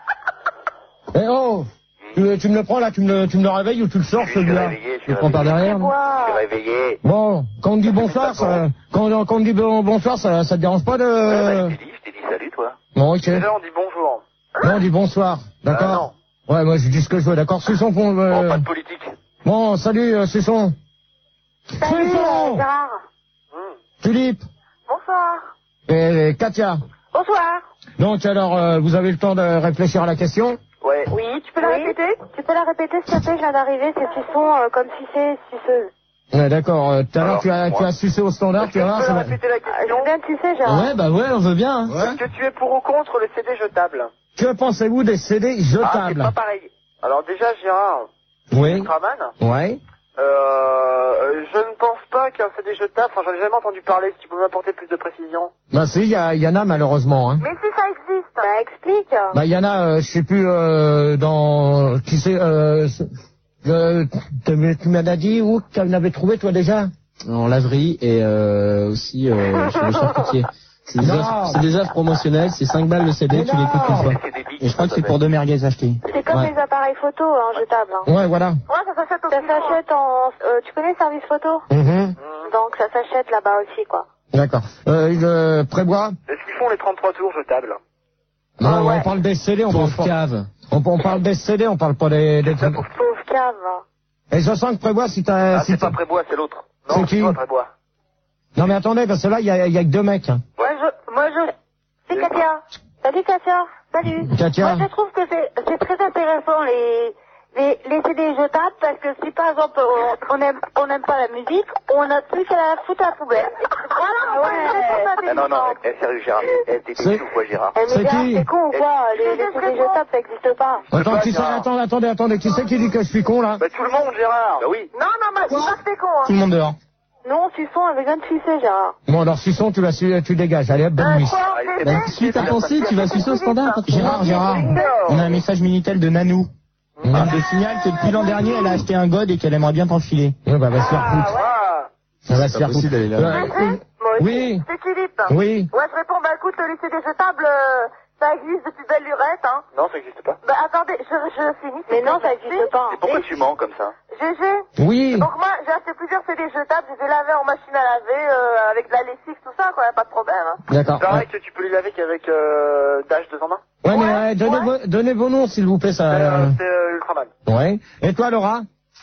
Eh oh, tu, tu me le prends là, tu me, le- tu me le réveilles ou tu le sors Je suis celui-là? réveillé, je Tu suis le prends par réveillé. derrière? non Je suis réveillé. Bon, quand on dit bonsoir, ça, quand, quand on dit bon- bonsoir, ça, ça te dérange pas Ouais, bah, de... je t'ai dit, je t'ai dit salut, toi. Bon, ok. Déjà, on dit bonjour. Non, on dit bonsoir, d'accord? Ouais, moi je dis ce que je veux, d'accord? Suçon, bon, Bon, euh... pas de politique. bon, salut, euh, Suçon. Salut, Suçon! euh, Gérard. Philippe Bonsoir. et Katia. Bonsoir. Donc alors, euh, vous avez le temps de réfléchir à la question? Ouais. Oui, tu peux la répéter? Tu peux la répéter, s'il te plaît, je viens d'arriver, c'est suçon euh, comme sucé, suceuse. Ouais, d'accord. euh, Tout à l'heure, Alors, tu as, tu moi. as sucé au standard, tu vas voir. Tu peux ça va- répéter la Ah, je question? veux bien te sucer, Gérard. Ouais, bah ouais, on veut bien. hein. Est-ce que tu es pour ou contre le C D jetable? Que pensez-vous des C D Ah, c'est jetables? pas pareil. Alors déjà, Gérard, Oui. Ultraman, Ouais. euh, je ne pense pas qu'un C D jetable, enfin j'en ai jamais entendu parler, si tu peux m'apporter plus de précision. Bah si, il y, a- il y en a malheureusement. Hein. Mais si ça existe. Bah, explique. Bah il y en a, euh, je sais plus, euh, dans... Qui c'est euh, c'est- euh, tu tu m'en as dit où tu en avais trouvé toi déjà? En laverie et euh, aussi euh, chez le charcutier. C'est des, Non. offres- c'est des offres promotionnelles, c'est cinq balles le C D, Mais tu l'écoutes non. une fois. C'est des bics, Et je crois que ça c'est pour deux merguez achetés. C'est comme Ouais. les appareils photo, hein, jetables. Hein. Ouais, voilà. Ouais, ça s'achète au Ça s'achète en... euh, tu connais Service Photo? Mhm. Donc ça s'achète là-bas aussi, quoi. D'accord. Euh, le Prébois? Est-ce qu'ils font les trente-trois tours jetables? Non, Ah ouais. on parle des C D, on parle Pauvre pas. cave. On, on parle des C D, on parle pas des, des trucs. Pauvre cave. Et je sens que Prébois, si t'as... Ah, si c'est t'as- pas Prébois, c'est l'autre. C'est Non, qui? c'est pas Prébois. Non mais attendez, parce que là, il y a, il y a que deux mecs. Hein. Moi, je... Moi, je... C'est Katia. Salut, Katia. Salut. Katia. Moi, je trouve que c'est c'est très intéressant, les... Les, les C D jetables, parce que si par exemple on, on aime on aime pas la musique, on a plus qu'à la foutre à la poubelle. Voilà, ouais. Ah non, non, eh, sérieux, Gérard. Eh, t'es C'est- fou ou quoi, Gérard? Eh, mais C'est Gérard, qui? c'est con ou quoi? Les, les C D jetables, ça existe pas. Attends, pas, qui c'est? Gérard. Attendez, attendez, attendez. Qui c'est qui dit que je suis con là? Bah tout le monde, Gérard. Bah oui. Non, non, mais dis pas que t'es con, Tout hein. le monde dehors. Non, Suçon avait besoin de sucer, Gérard. Bon alors, Suçon, tu vas su- tu dégages. Allez, hop, bonne nuit. Quoi, Ah, c'est bah, vrai, Suite à c'est penser, vrai, tu vas c'est sucer au vrai, standard. ça. Gérard, Gérard, on a un message Minitel de Nanou. Elle te signale que depuis l'an dernier, elle a acheté un God et qu'elle aimerait bien t'enfiler. Ouais, bah, va se faire foutre. Ah, Ça va se pas faire possible foutre. d'aller là. Euh, Moi aussi. Oui. C'est Philippe. Oui. Ouais, je réponds, bah écoute, le lycée des jetables, euh, Ça existe depuis belle lurette, hein. Non, ça n'existe pas. Bah attendez, je, je finis. Mais non, ça existe pas. Et pourquoi tu mens comme ça? G G. Oui. Donc moi, j'ai acheté plusieurs C D jetables, je les ai lavés en machine à laver, euh, avec de la lessive, tout ça, quoi, y a pas de problème, hein. D'accord. C'est vrai que tu peux les laver qu'avec euh, Dash deux en un. Ouais, mais euh, donnez, vos, donnez vos noms, s'il vous plaît, ça... Euh, c'est euh, Ultraman. Ouais. Et toi, Laura?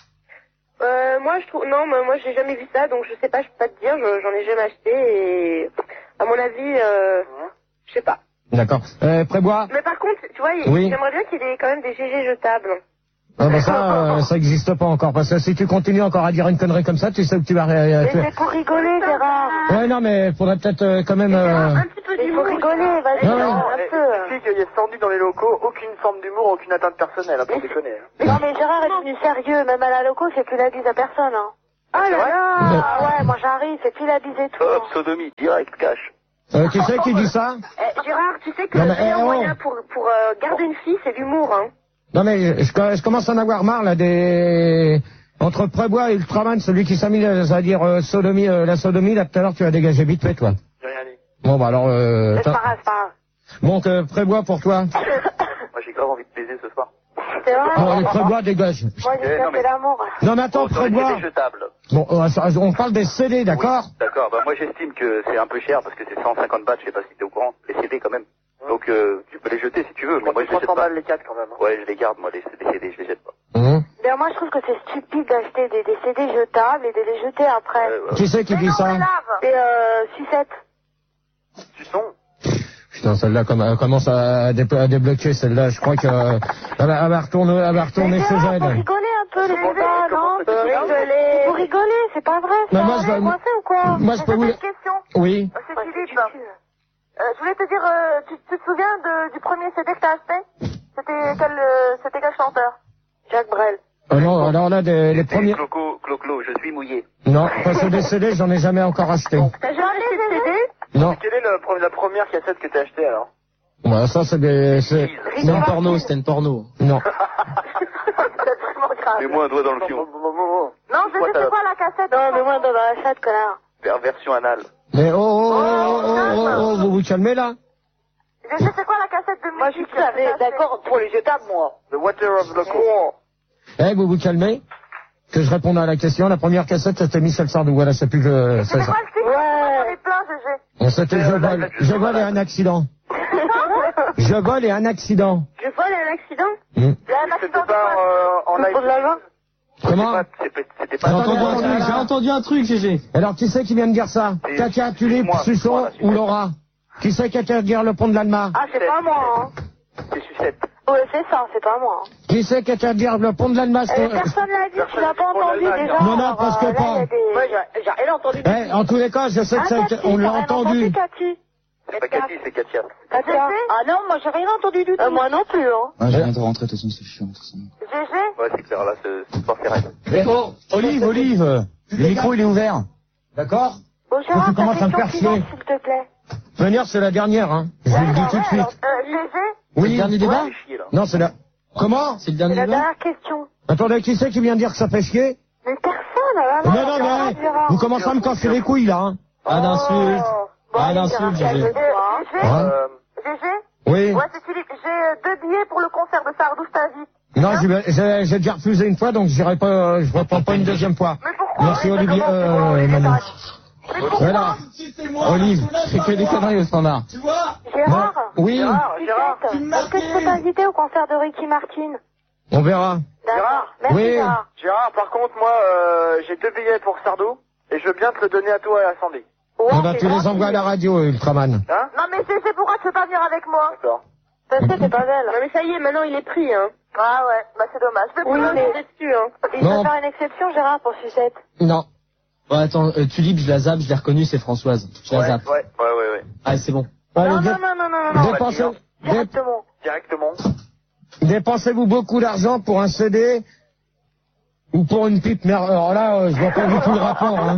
Euh, moi, je trouve, non, moi, moi, j'ai jamais vu ça, donc je sais pas, je peux pas te dire, je- j'en ai jamais acheté et, à mon avis, euh, je sais pas. D'accord. Euh, Prébois? Mais par contre, tu vois, il- Oui. j'aimerais bien qu'il y ait quand même des G G jetables. Ah bah ça, euh, ça existe pas encore, parce que si tu continues encore à dire une connerie comme ça, tu sais que tu vas... ré- Mais tu- c'est pour rigoler, Gérard. Ouais, non, mais faudrait peut-être euh, quand même... euh, Un petit peu Mais d'humour. pour rigoler, vas-y, Ouais, ouais. un peu. Explique qu'il y a Sandy dans les locaux, aucune forme d'humour, aucune atteinte personnelle, hein, pour déconner. Hein. Non, mais Gérard est devenu sérieux, même à la loco, c'est plus la bise à personne, hein. Ah là là. Ah ouais, moi j'arrive, c'est plus la bise et tout. Hop, sodomie, direct, cash. euh, tu sais qui dit ça? Eh, Gérard, tu sais que Non, le mais, meilleur eh, oh. moyen pour, pour euh, garder une fille, c'est l'humour, hein. Non, mais je, je commence à en avoir marre, là, des... Entre Prébois et Ultraman, celui qui s'amuse à dire euh, sodomie, euh, la sodomie, là, tout à l'heure, tu as dégagé vite fait, toi. J'ai rien dit. Bon, bah alors... Euh, C'est t'as- pas grave, c'est pas grave. Donc, euh, Prébois pour toi. Moi, j'ai grave envie de baiser ce soir. C'est vrai? Bon, allez, Prébois, dégage. Moi j'ai Eh, non, fait mais- l'amour. Non, mais attends, Bon, sur les Prébois... C D jetables. Bon, euh, ça- on parle des C D, d'accord? D'accord, bah moi j'estime que c'est un peu cher parce que c'est cent cinquante bahts, je sais pas si t'es au courant, les C D quand même. Donc euh, tu peux les jeter si tu veux, mais moi je les trois jette cents pas. balles les quatre quand même. Hein. Ouais, je les garde moi, les C D, je les jette pas. Mmh. Ben moi je trouve que c'est stupide d'acheter des, des C D jetables et de les jeter après. Ouais, ouais. Qui c'est qui dit ça? C'est euh, Sucette. Tu sens? Putain, celle-là comme- elle commence à, dé- à débloquer, celle-là. Je crois que euh, elle, va, elle va retourner, elle va retourner chez Gérard, elle. faut rigoler un peu les gars, non? Faut rigoler. Faut rigoler, c'est pas vrai ça. Mais moi, je T'es vais- coincé ou quoi? Moi, je peux J'ai vous... une question. Oui. Euh, C'est Philippe. Euh, je voulais te dire, euh, tu, tu te souviens de, du premier C D que t'as acheté? C'était quel, euh, c'était quel chanteur? Jacques Brel. Euh, non, alors là, des, les C'est premiers... Cloco, Clo-Clo, je suis mouillé. Non, parce que des C D, j'en ai jamais encore acheté. T'as jamais acheté de C D? Non. Quelle est le- la première cassette que t'as achetée alors? Ouais, ça, c'est des... c'est- C'est une porno, c'était une porno. Non. C'est vraiment grave. Mets-moi un doigt dans le fion. Non, je sais c'est quoi la cassette? Non, mais moi dans la chatte, connard. Perversion anale. Mais oh, oh, oh, oh, oh, oh, oh, vous vous calmez, là? Je sais c'est quoi la cassette de musique? Moi je suis tout à fait d'accord pour les jetables, moi. The Water of the Cool. Eh, vous vous calmez? Que je réponde à la question. La première cassette, c'était Michel Sardou. Voilà, c'est plus que... c'est C'est ça. quoi le titre? J'en ai plein, G G. Bon, c'était je vole. Je vole et un accident. Je vole et un accident. Je vole un accident? Hmm. Il y a un accident de Pas quoi? euh, en live. Pour de l'argent? Comment? C'était c'était J'ai pas... Attendez, entendu, un attendez, truc, j'ai entendu un truc, G G. Alors, qui c'est qui vient de dire ça? C'est- Katia, Tulipe, moi, Susson moi, la ou Laura? Qui c'est qui a qu'à dire le pont de l'Alma? Ah, c'est pas moi, hein. C'est sucette. Ouais, c'est ça, c'est pas moi. Qui c'est qui a qu'à dire le pont de l'Alma? Eh, c'est- personne l'a dit, tu l'as pas entendu déjà. Non, non, parce que Alors, euh, là, pas. il y a des- Moi, j'ai j'ai rien entendu. Eh, en tous les cas, je sais que Ah, ça a été- Cathy, on l'a t'as rien entendu. Cathy. C'est pas Cathy, c'est Katia. Katia. Ah non, moi j'ai rien entendu du tout. Euh, moi non plus, hein. Ah, je viens de rentrer, de toute façon, c'est chiant. de toute façon. G G? Ouais, c'est clair, là, ce ce soir c'est raide. Eh, oh, Olive, Olive, le micro il est ouvert. D'accord? Bon, Faut que Gérard, tu ta commences à me question faire suivante, chier. s'il te plaît. Venir, c'est la dernière, hein. Je vous le dis tout de suite. Euh, G G? Oui. Le dernier débat? Fait chier, là. Non, c'est la... Comment? C'est le C'est dernier la débat? dernière question. Attendez, qui c'est qui vient de dire que ça fait chier? Mais personne, là, là. Non, non, mais, Gérard. vous commencez à me casser les couilles, là, hein. Ah, d'insulte. Bon, Ah, allez, l'insulte, Gérard, G G. calme-toi. Euh, G G? Hein? Euh, G G? Oui. Ouais, c'est Philippe. J'ai euh, deux billets pour le concert de Sardou, je t'invite. Non, j'y vais- j'ai j'ai déjà refusé une fois, donc j'irai pas, je reprends pas une deuxième fois. Mais pourquoi? Merci, Mais Olivier, comment- comment- euh, mais Manu. pourquoi? Voilà. Olive. C'est que des conneries au standard. Gérard? Oui, Gérard, Gérard. Est-ce que je peux t'inviter au concert de Ricky Martin? on verra. D'accord. Merci, Oui. Gérard. Gérard, par contre, moi, euh, j'ai deux billets pour Sardou et je veux bien te le donner à toi et à Sandy. Ouais, On va c'est tu les gentil. envoies à la radio, Ultraman. Hein? Non, mais G G, pourquoi tu veux pas venir avec moi? D'accord. Parce que t'es pas belle. Non, mais ça y est, maintenant il est pris, hein. Ah ouais, bah c'est dommage. Je vais Oui, plus mais- le dessus, hein. Il Non. faut faire une exception, Gérard, pour Sucette. Non. Bon, attends, euh, Tulipe, je la zappe, je l'ai reconnue, c'est Françoise. Je la Ouais, zappe. ouais, Ouais, ouais, ouais. Ah, c'est bon. Allez, Non, dé- non, non, non, non, non, non. dépensez, dé- Directement. directement. dépensez-vous beaucoup d'argent pour un C D ou pour une pipe. Mais alors là, euh, je vois pas du tout le rapport, hein.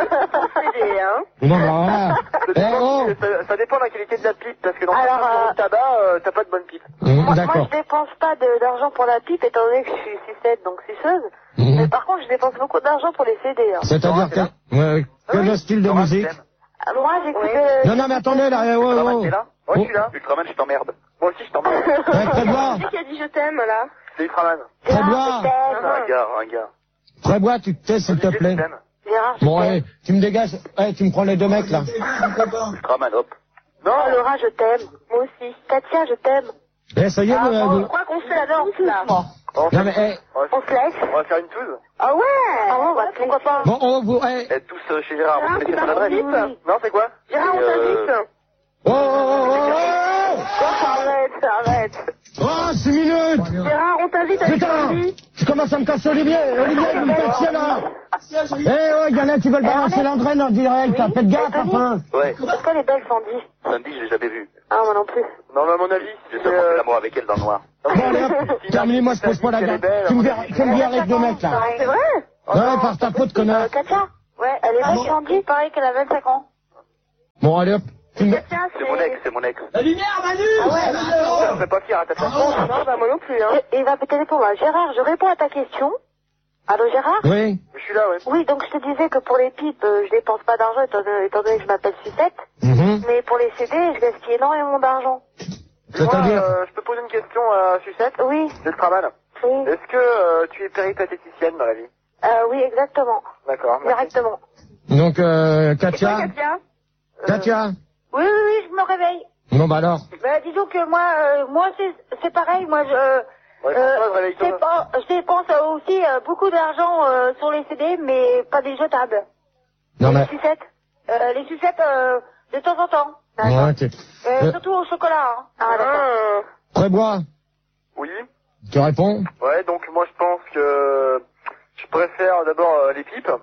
C D, hein. Non, mais alors là, Ça eh dépend, oh, ça, ça dépend de la qualité de la pipe, parce que dans Alors, certains euh, de tabac, euh, t'as pas de bonne pipe. Hum, Moi, moi, d'accord. je dépense pas de- d'argent pour la pipe, étant donné que je suis sucette, donc suceuse. Mhm. Mais par contre, je dépense beaucoup d'argent pour les C D. Hein. C'est-à-dire que, ouais, que le style de musique. Moi, j'écoute... Oui. euh, Non, non, mais attendez, là, ouais, ouais, Ultraman, ouais. t'es là? Ouais, je suis là. Ultraman, je t'emmerde. Moi aussi, je t'emmerde. Ouais, Prébois, Qui a dit je t'aime, là? C'est Ultraman. Prébois, Un gars, un gars. Prébois, tu te tais, s'il te plaît. Gérard, je Bon, t'aime. allez, tu me dégages, eh, tu me prends les deux mecs, là. Ultraman, hop. Non, Oh, Laura, je t'aime. Moi aussi. Katia, je t'aime. Eh, ça y est, Ah, vous, bon, vous- je crois qu'on se la danse, là. on, Non, mais, eh, on va- On se laisse. on va faire une touze. Ah ouais. Ah ouais, on va se pourquoi pas. bon, on vous, eh, Êtes tous euh, chez Gérard, vous Gérard, mettez tu son adresse. participes? Non, c'est quoi? Gérard, on Et, euh, t'invite. oh, oh, oh, oh, oh, Oh, arrête, arrête. oh, six minutes! Gérard, on t'invite à Putain! l'école. Tu commences à me casser Olivier! Olivier, vous me faites chier, là! Eh, oh, il y en a qui veulent balancer l'engraine en direct, là. Faites gaffe, un peu! Ouais, Est-ce qu'elle est belle, Sandy? Sandy, je l'ai jamais vue. Ah, moi non plus. Non, mais à mon avis, J'ai c'est... seulement fait Euh... l'amour avec elle dans le noir. Bon, allez, hop, terminé, moi, je pose pas la gamme. Tu me verras, tu me verras avec deux mecs, là. C'est vrai? Ouais, par ta faute, connard. Euh, Katia? Ouais, elle est belle, Sandy. Pareil qu'elle a vingt-cinq ans. Bon, allez, hop. Tu me... Katia, C'est mon ex, c'est mon ex. Ah ouais, Ça me fait pas fier à ta façon. Non, bah moi non plus, hein. Et il va me téléphoner. Gérard, je réponds à ta question. Allô, Gérard? Oui. Je suis là, ouais. Oui, donc je te disais que pour les pipes, euh, je dépense pas d'argent étant, donné- étant donné que je m'appelle Sucette. Mhm. Mais pour les C D, je gaspille énormément d'argent. Dis-moi, C'est-à-dire? euh, je peux poser une question à Sucette? Oui, C'est Ultraman. oui. Est-ce que euh, tu es péripatéticienne dans la vie? Euh, oui, exactement. D'accord. merci. Directement. Donc, euh, Et toi, Katia? Katia? Katia? Oui, oui, oui, je me réveille. Bon, bah alors. Bah, disons que moi, euh, moi c'est c'est pareil. Moi, je, Ouais, euh, Françoise, je réveille-toi. dépense, je dépense aussi euh, beaucoup d'argent euh, sur les C D, mais pas des jetables. Non, les mais... sucettes. Euh, les sucettes euh, de temps en temps. Ouais, ok. Euh, Euh, Surtout au chocolat. Hein. Ah, d'accord. Ah. Prébois, Oui. tu réponds? Ouais, donc moi je pense que je préfère d'abord euh, les pipes.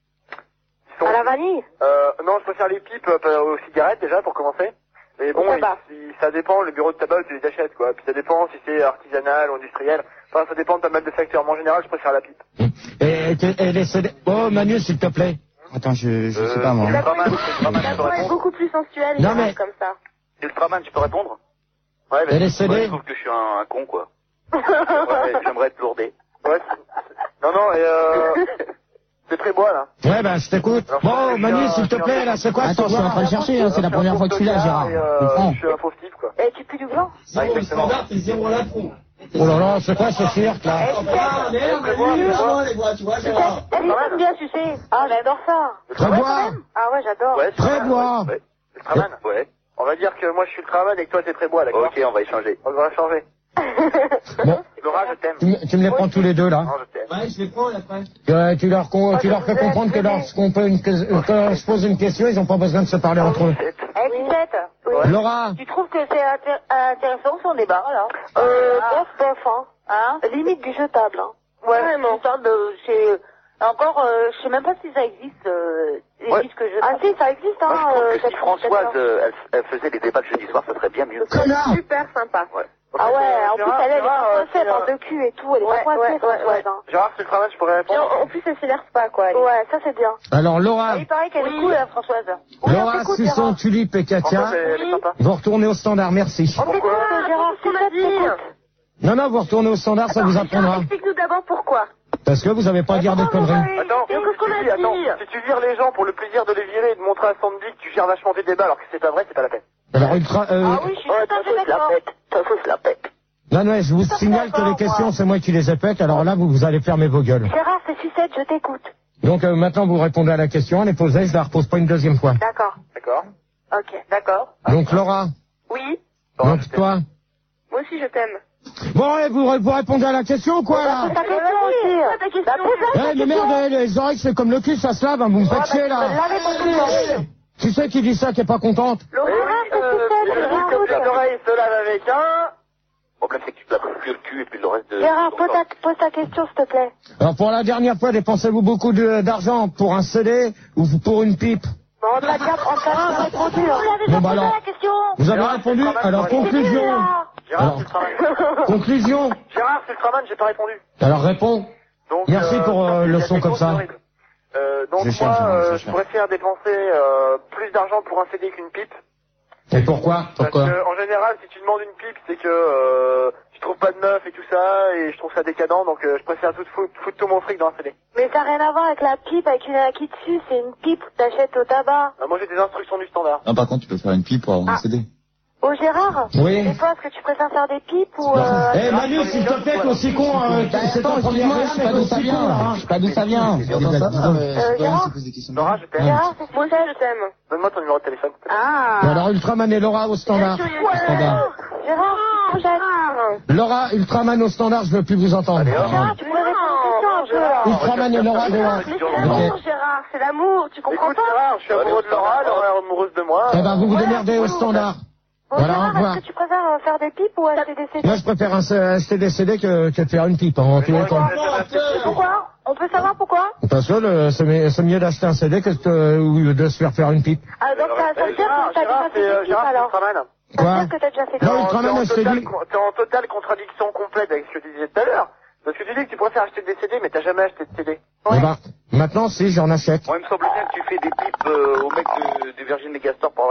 Qui sont- À la vanille. Euh, non, je préfère les pipes euh, aux cigarettes déjà pour commencer. Mais bon, Au tabac. il- si- ça dépend, le bureau de tabac où tu les achètes quoi. Puis ça dépend si c'est artisanal ou industriel. Enfin, ça dépend de pas mal de facteurs. Mais en général, je préfère la pipe. Et, et, et les C D... Oh, Manu, s'il te plaît. Attends, je, je sais Euh, pas moi. Ultraman, Ultraman, La tu peux voix est répondre? beaucoup plus sensuelle, Non, Gérard, mais- comme ça. Ultraman, tu peux répondre? Ouais, Et les C D? ouais, je trouve que je suis un, un con, quoi. J'aimerais j'aimerais être lourdé. Ouais. c'est- Non, non, et euh, c'est très bois là. Ouais, ben, je t'écoute. Alors, Bon, je suis Manu, un- s'il te je suis un- plaît, là, c'est quoi ce Attends, je suis en train de chercher, hein, c'est la première fois que tu l'as, Gérard. Et, euh, Comprends. je suis un faux type quoi. Et tu pues du blanc. Ah, exactement. Oh là là, c'est quoi ce cirque, là? Elle aime bien sucer. Ah, j'adore ça. Prébois, Ah ouais, j'adore. Ouais, c'est Prébois. Ouais. Ultraman. Ouais. On va dire que moi je suis Ultraman et que toi t'es très bois, d'accord? Ok, on va échanger. On va changer. Bon, Laura, je t'aime. tu, me- tu me les prends tous les deux, là. Non, je t'aime. Euh, tu, leur, con- tu leur fais comprendre que lorsqu'on peut une, que- euh, quand se pose une question, ils n'ont pas besoin de se parler entre eux. Eh, Sucette. Oui. Laura, Tu trouves que c'est intér- intéressant son débat, là? Euh, bof, bof, hein. Hein? Limite du jetable, hein. Ouais, Vraiment. une sorte de, c'est, encore, euh, je sais même pas si ça existe, euh, les Ouais. disques jetables. Ah si, ça existe, Moi, hein. je trouve euh, que si cette- Françoise, cette- euh, elle, elle faisait les débats de jeudi soir, ça serait bien mieux. connard. Super sympa. Ouais. Ah ouais, en plus, Gérard, elle, elle est Gérard, pas euh, coincée c'est, par euh, deux culs et tout, elle est Ouais, pas coincée, ouais, ouais, Françoise, ouais. hein. Gérard, c'est Ultraman, je pourrais Et répondre? en, en plus, elle s'énerve pas, quoi. elle. Ouais, ça c'est bien. Alors Laura, Et il paraît qu'elle est cool, la Françoise. Oui, on Laura, t'écoute, Suçon, Gérard. Tulipe et Katia, Françoise, elle est sympa. vous retournez au standard, merci. On t'écoute, Gérard, qu'est-ce qu'on a Sucette, dit t'écoute. Non, non, vous retournez au standard, ça vous apprendra. Explique-nous d'abord pourquoi. Parce que vous avez pas à dire de conneries. Attends, Et qu'est-ce qu'on si, a si, dit attends, si tu vires les gens pour le plaisir de les virer et de montrer à Sandy que tu gères vachement tes débats alors que c'est pas vrai, c'est pas la peine. Alors, ultra, euh, Ah oui, je suis tout à fait d'accord. Ta fausse la pète. non, non, je vous Tout à fait signale que les d'accord, questions, moi. c'est moi qui les ai faites, alors là, vous, vous allez fermer vos gueules. Gérard, c'est Sucette, je t'écoute. Donc, euh, maintenant, vous répondez à la question, elle est posée, je la repose pas une deuxième fois. D'accord. D'accord? Ok, d'accord. Donc, Laura, Oui. donc toi. Moi aussi, je t'aime. Bon, et vous, vous répondez à la question, quoi, là? Ta question aussi. Quoi ta question? Bah, pose-la, ta Eh, mais merde, question. eh, les oreilles, c'est comme le cul, ça se lave, hein, vous me faites chier, là. Lavez ton cul. Tu sais qui dit ça, qui est pas contente? Laura, Eh oui, c'est euh, Sucette, le Gérard, disque de l'oreille se lave avec un. Le problème, c'est que tu te laves que le cul et puis le reste de... Gérard, de ton pose corps. ta, pose ta question, s'il te plaît. Alors, pour la dernière fois, dépensez-vous beaucoup de- d'argent pour un C D ou pour une pipe? Bon, on t'a déjà, on t'a déjà répondu. Vous l'avez Bon, déjà bah posé alors. la question. Vous avez répondu? Alors, conclusion. Gérard, Alors. c'est Ultraman. Conclusion. Gérard, c'est Ultraman, j'ai pas répondu. Alors, réponds. Donc, Merci pour, euh, il y a le son des comme choses ça. horribles. Euh, donc Je cherche, moi, je euh, cherche. je préfère dépenser euh, plus d'argent pour un C D qu'une pipe. Et pourquoi Pourquoi Parce que, en général, si tu demandes une pipe, c'est que euh, tu trouves pas de meuf et tout ça, et je trouve ça décadent, donc euh, je préfère tout foutre, foutre tout mon fric dans un C D. Mais ça n'a rien à voir avec la pipe, avec une acquis dessus, c'est une pipe que t'achètes au tabac. Ah, moi j'ai des instructions du standard. Non, par contre, tu peux faire une pipe pour avoir un Ah. C D. Oh Gérard. Oui. Et toi, est-ce que tu préfères faire des pipes ou... Euh... Eh Manu, s'il te plaît, aussi con, euh, c'est ton premier Excuse-moi, je sais pas d'où ça vient. Je sais pas d'où ça vient. Euh, Gérard Laura, je t'aime. Gérard, c'est Moi aussi, je t'aime. Donne-moi ton numéro de téléphone. Ah. Et alors Ultraman et Laura au standard. Au standard. Gérard, Gérard. Laura, Ultraman au standard, je veux plus vous entendre. Gérard, tu pourrais répondre une question un peu là. Ultraman et Laura dehors. Mais c'est l'amour, Gérard, c'est l'amour, tu comprends Écoute, Gérard, je suis amoureux de Laura, Laura est amoureuse de moi. Eh ben vous vous démerdez au standard. Bon, Voilà, au Gérard, revoir. est-ce que tu préfères euh, faire des pipes ou acheter des C D? Moi je préfère un- acheter des C D que, que de faire une pipe, en tous les cas. Pourquoi? On peut savoir pourquoi? Parce que le- c'est mieux- c'est mieux d'acheter un C D que de, ou de se faire faire une pipe. Ah, donc ça, ça veut dire Gérard, que t'as Gérard, déjà c'est fait euh, des pipes Gérard, c'est alors? Ultraman. Ça veut Quoi dire que t'as déjà fait des Non, pipes? Ultraman, T'es en je t'ai totale dit. con- T'es en totale contradiction complète avec ce que tu disais tout à l'heure. Parce que tu dis que tu préfères acheter des C D, mais t'as jamais acheté de C D. Eh ben, maintenant si, j'en achète. Moi, il me semble bien que tu fais des pipes euh, au mec de, de Virgin Megastore pour avoir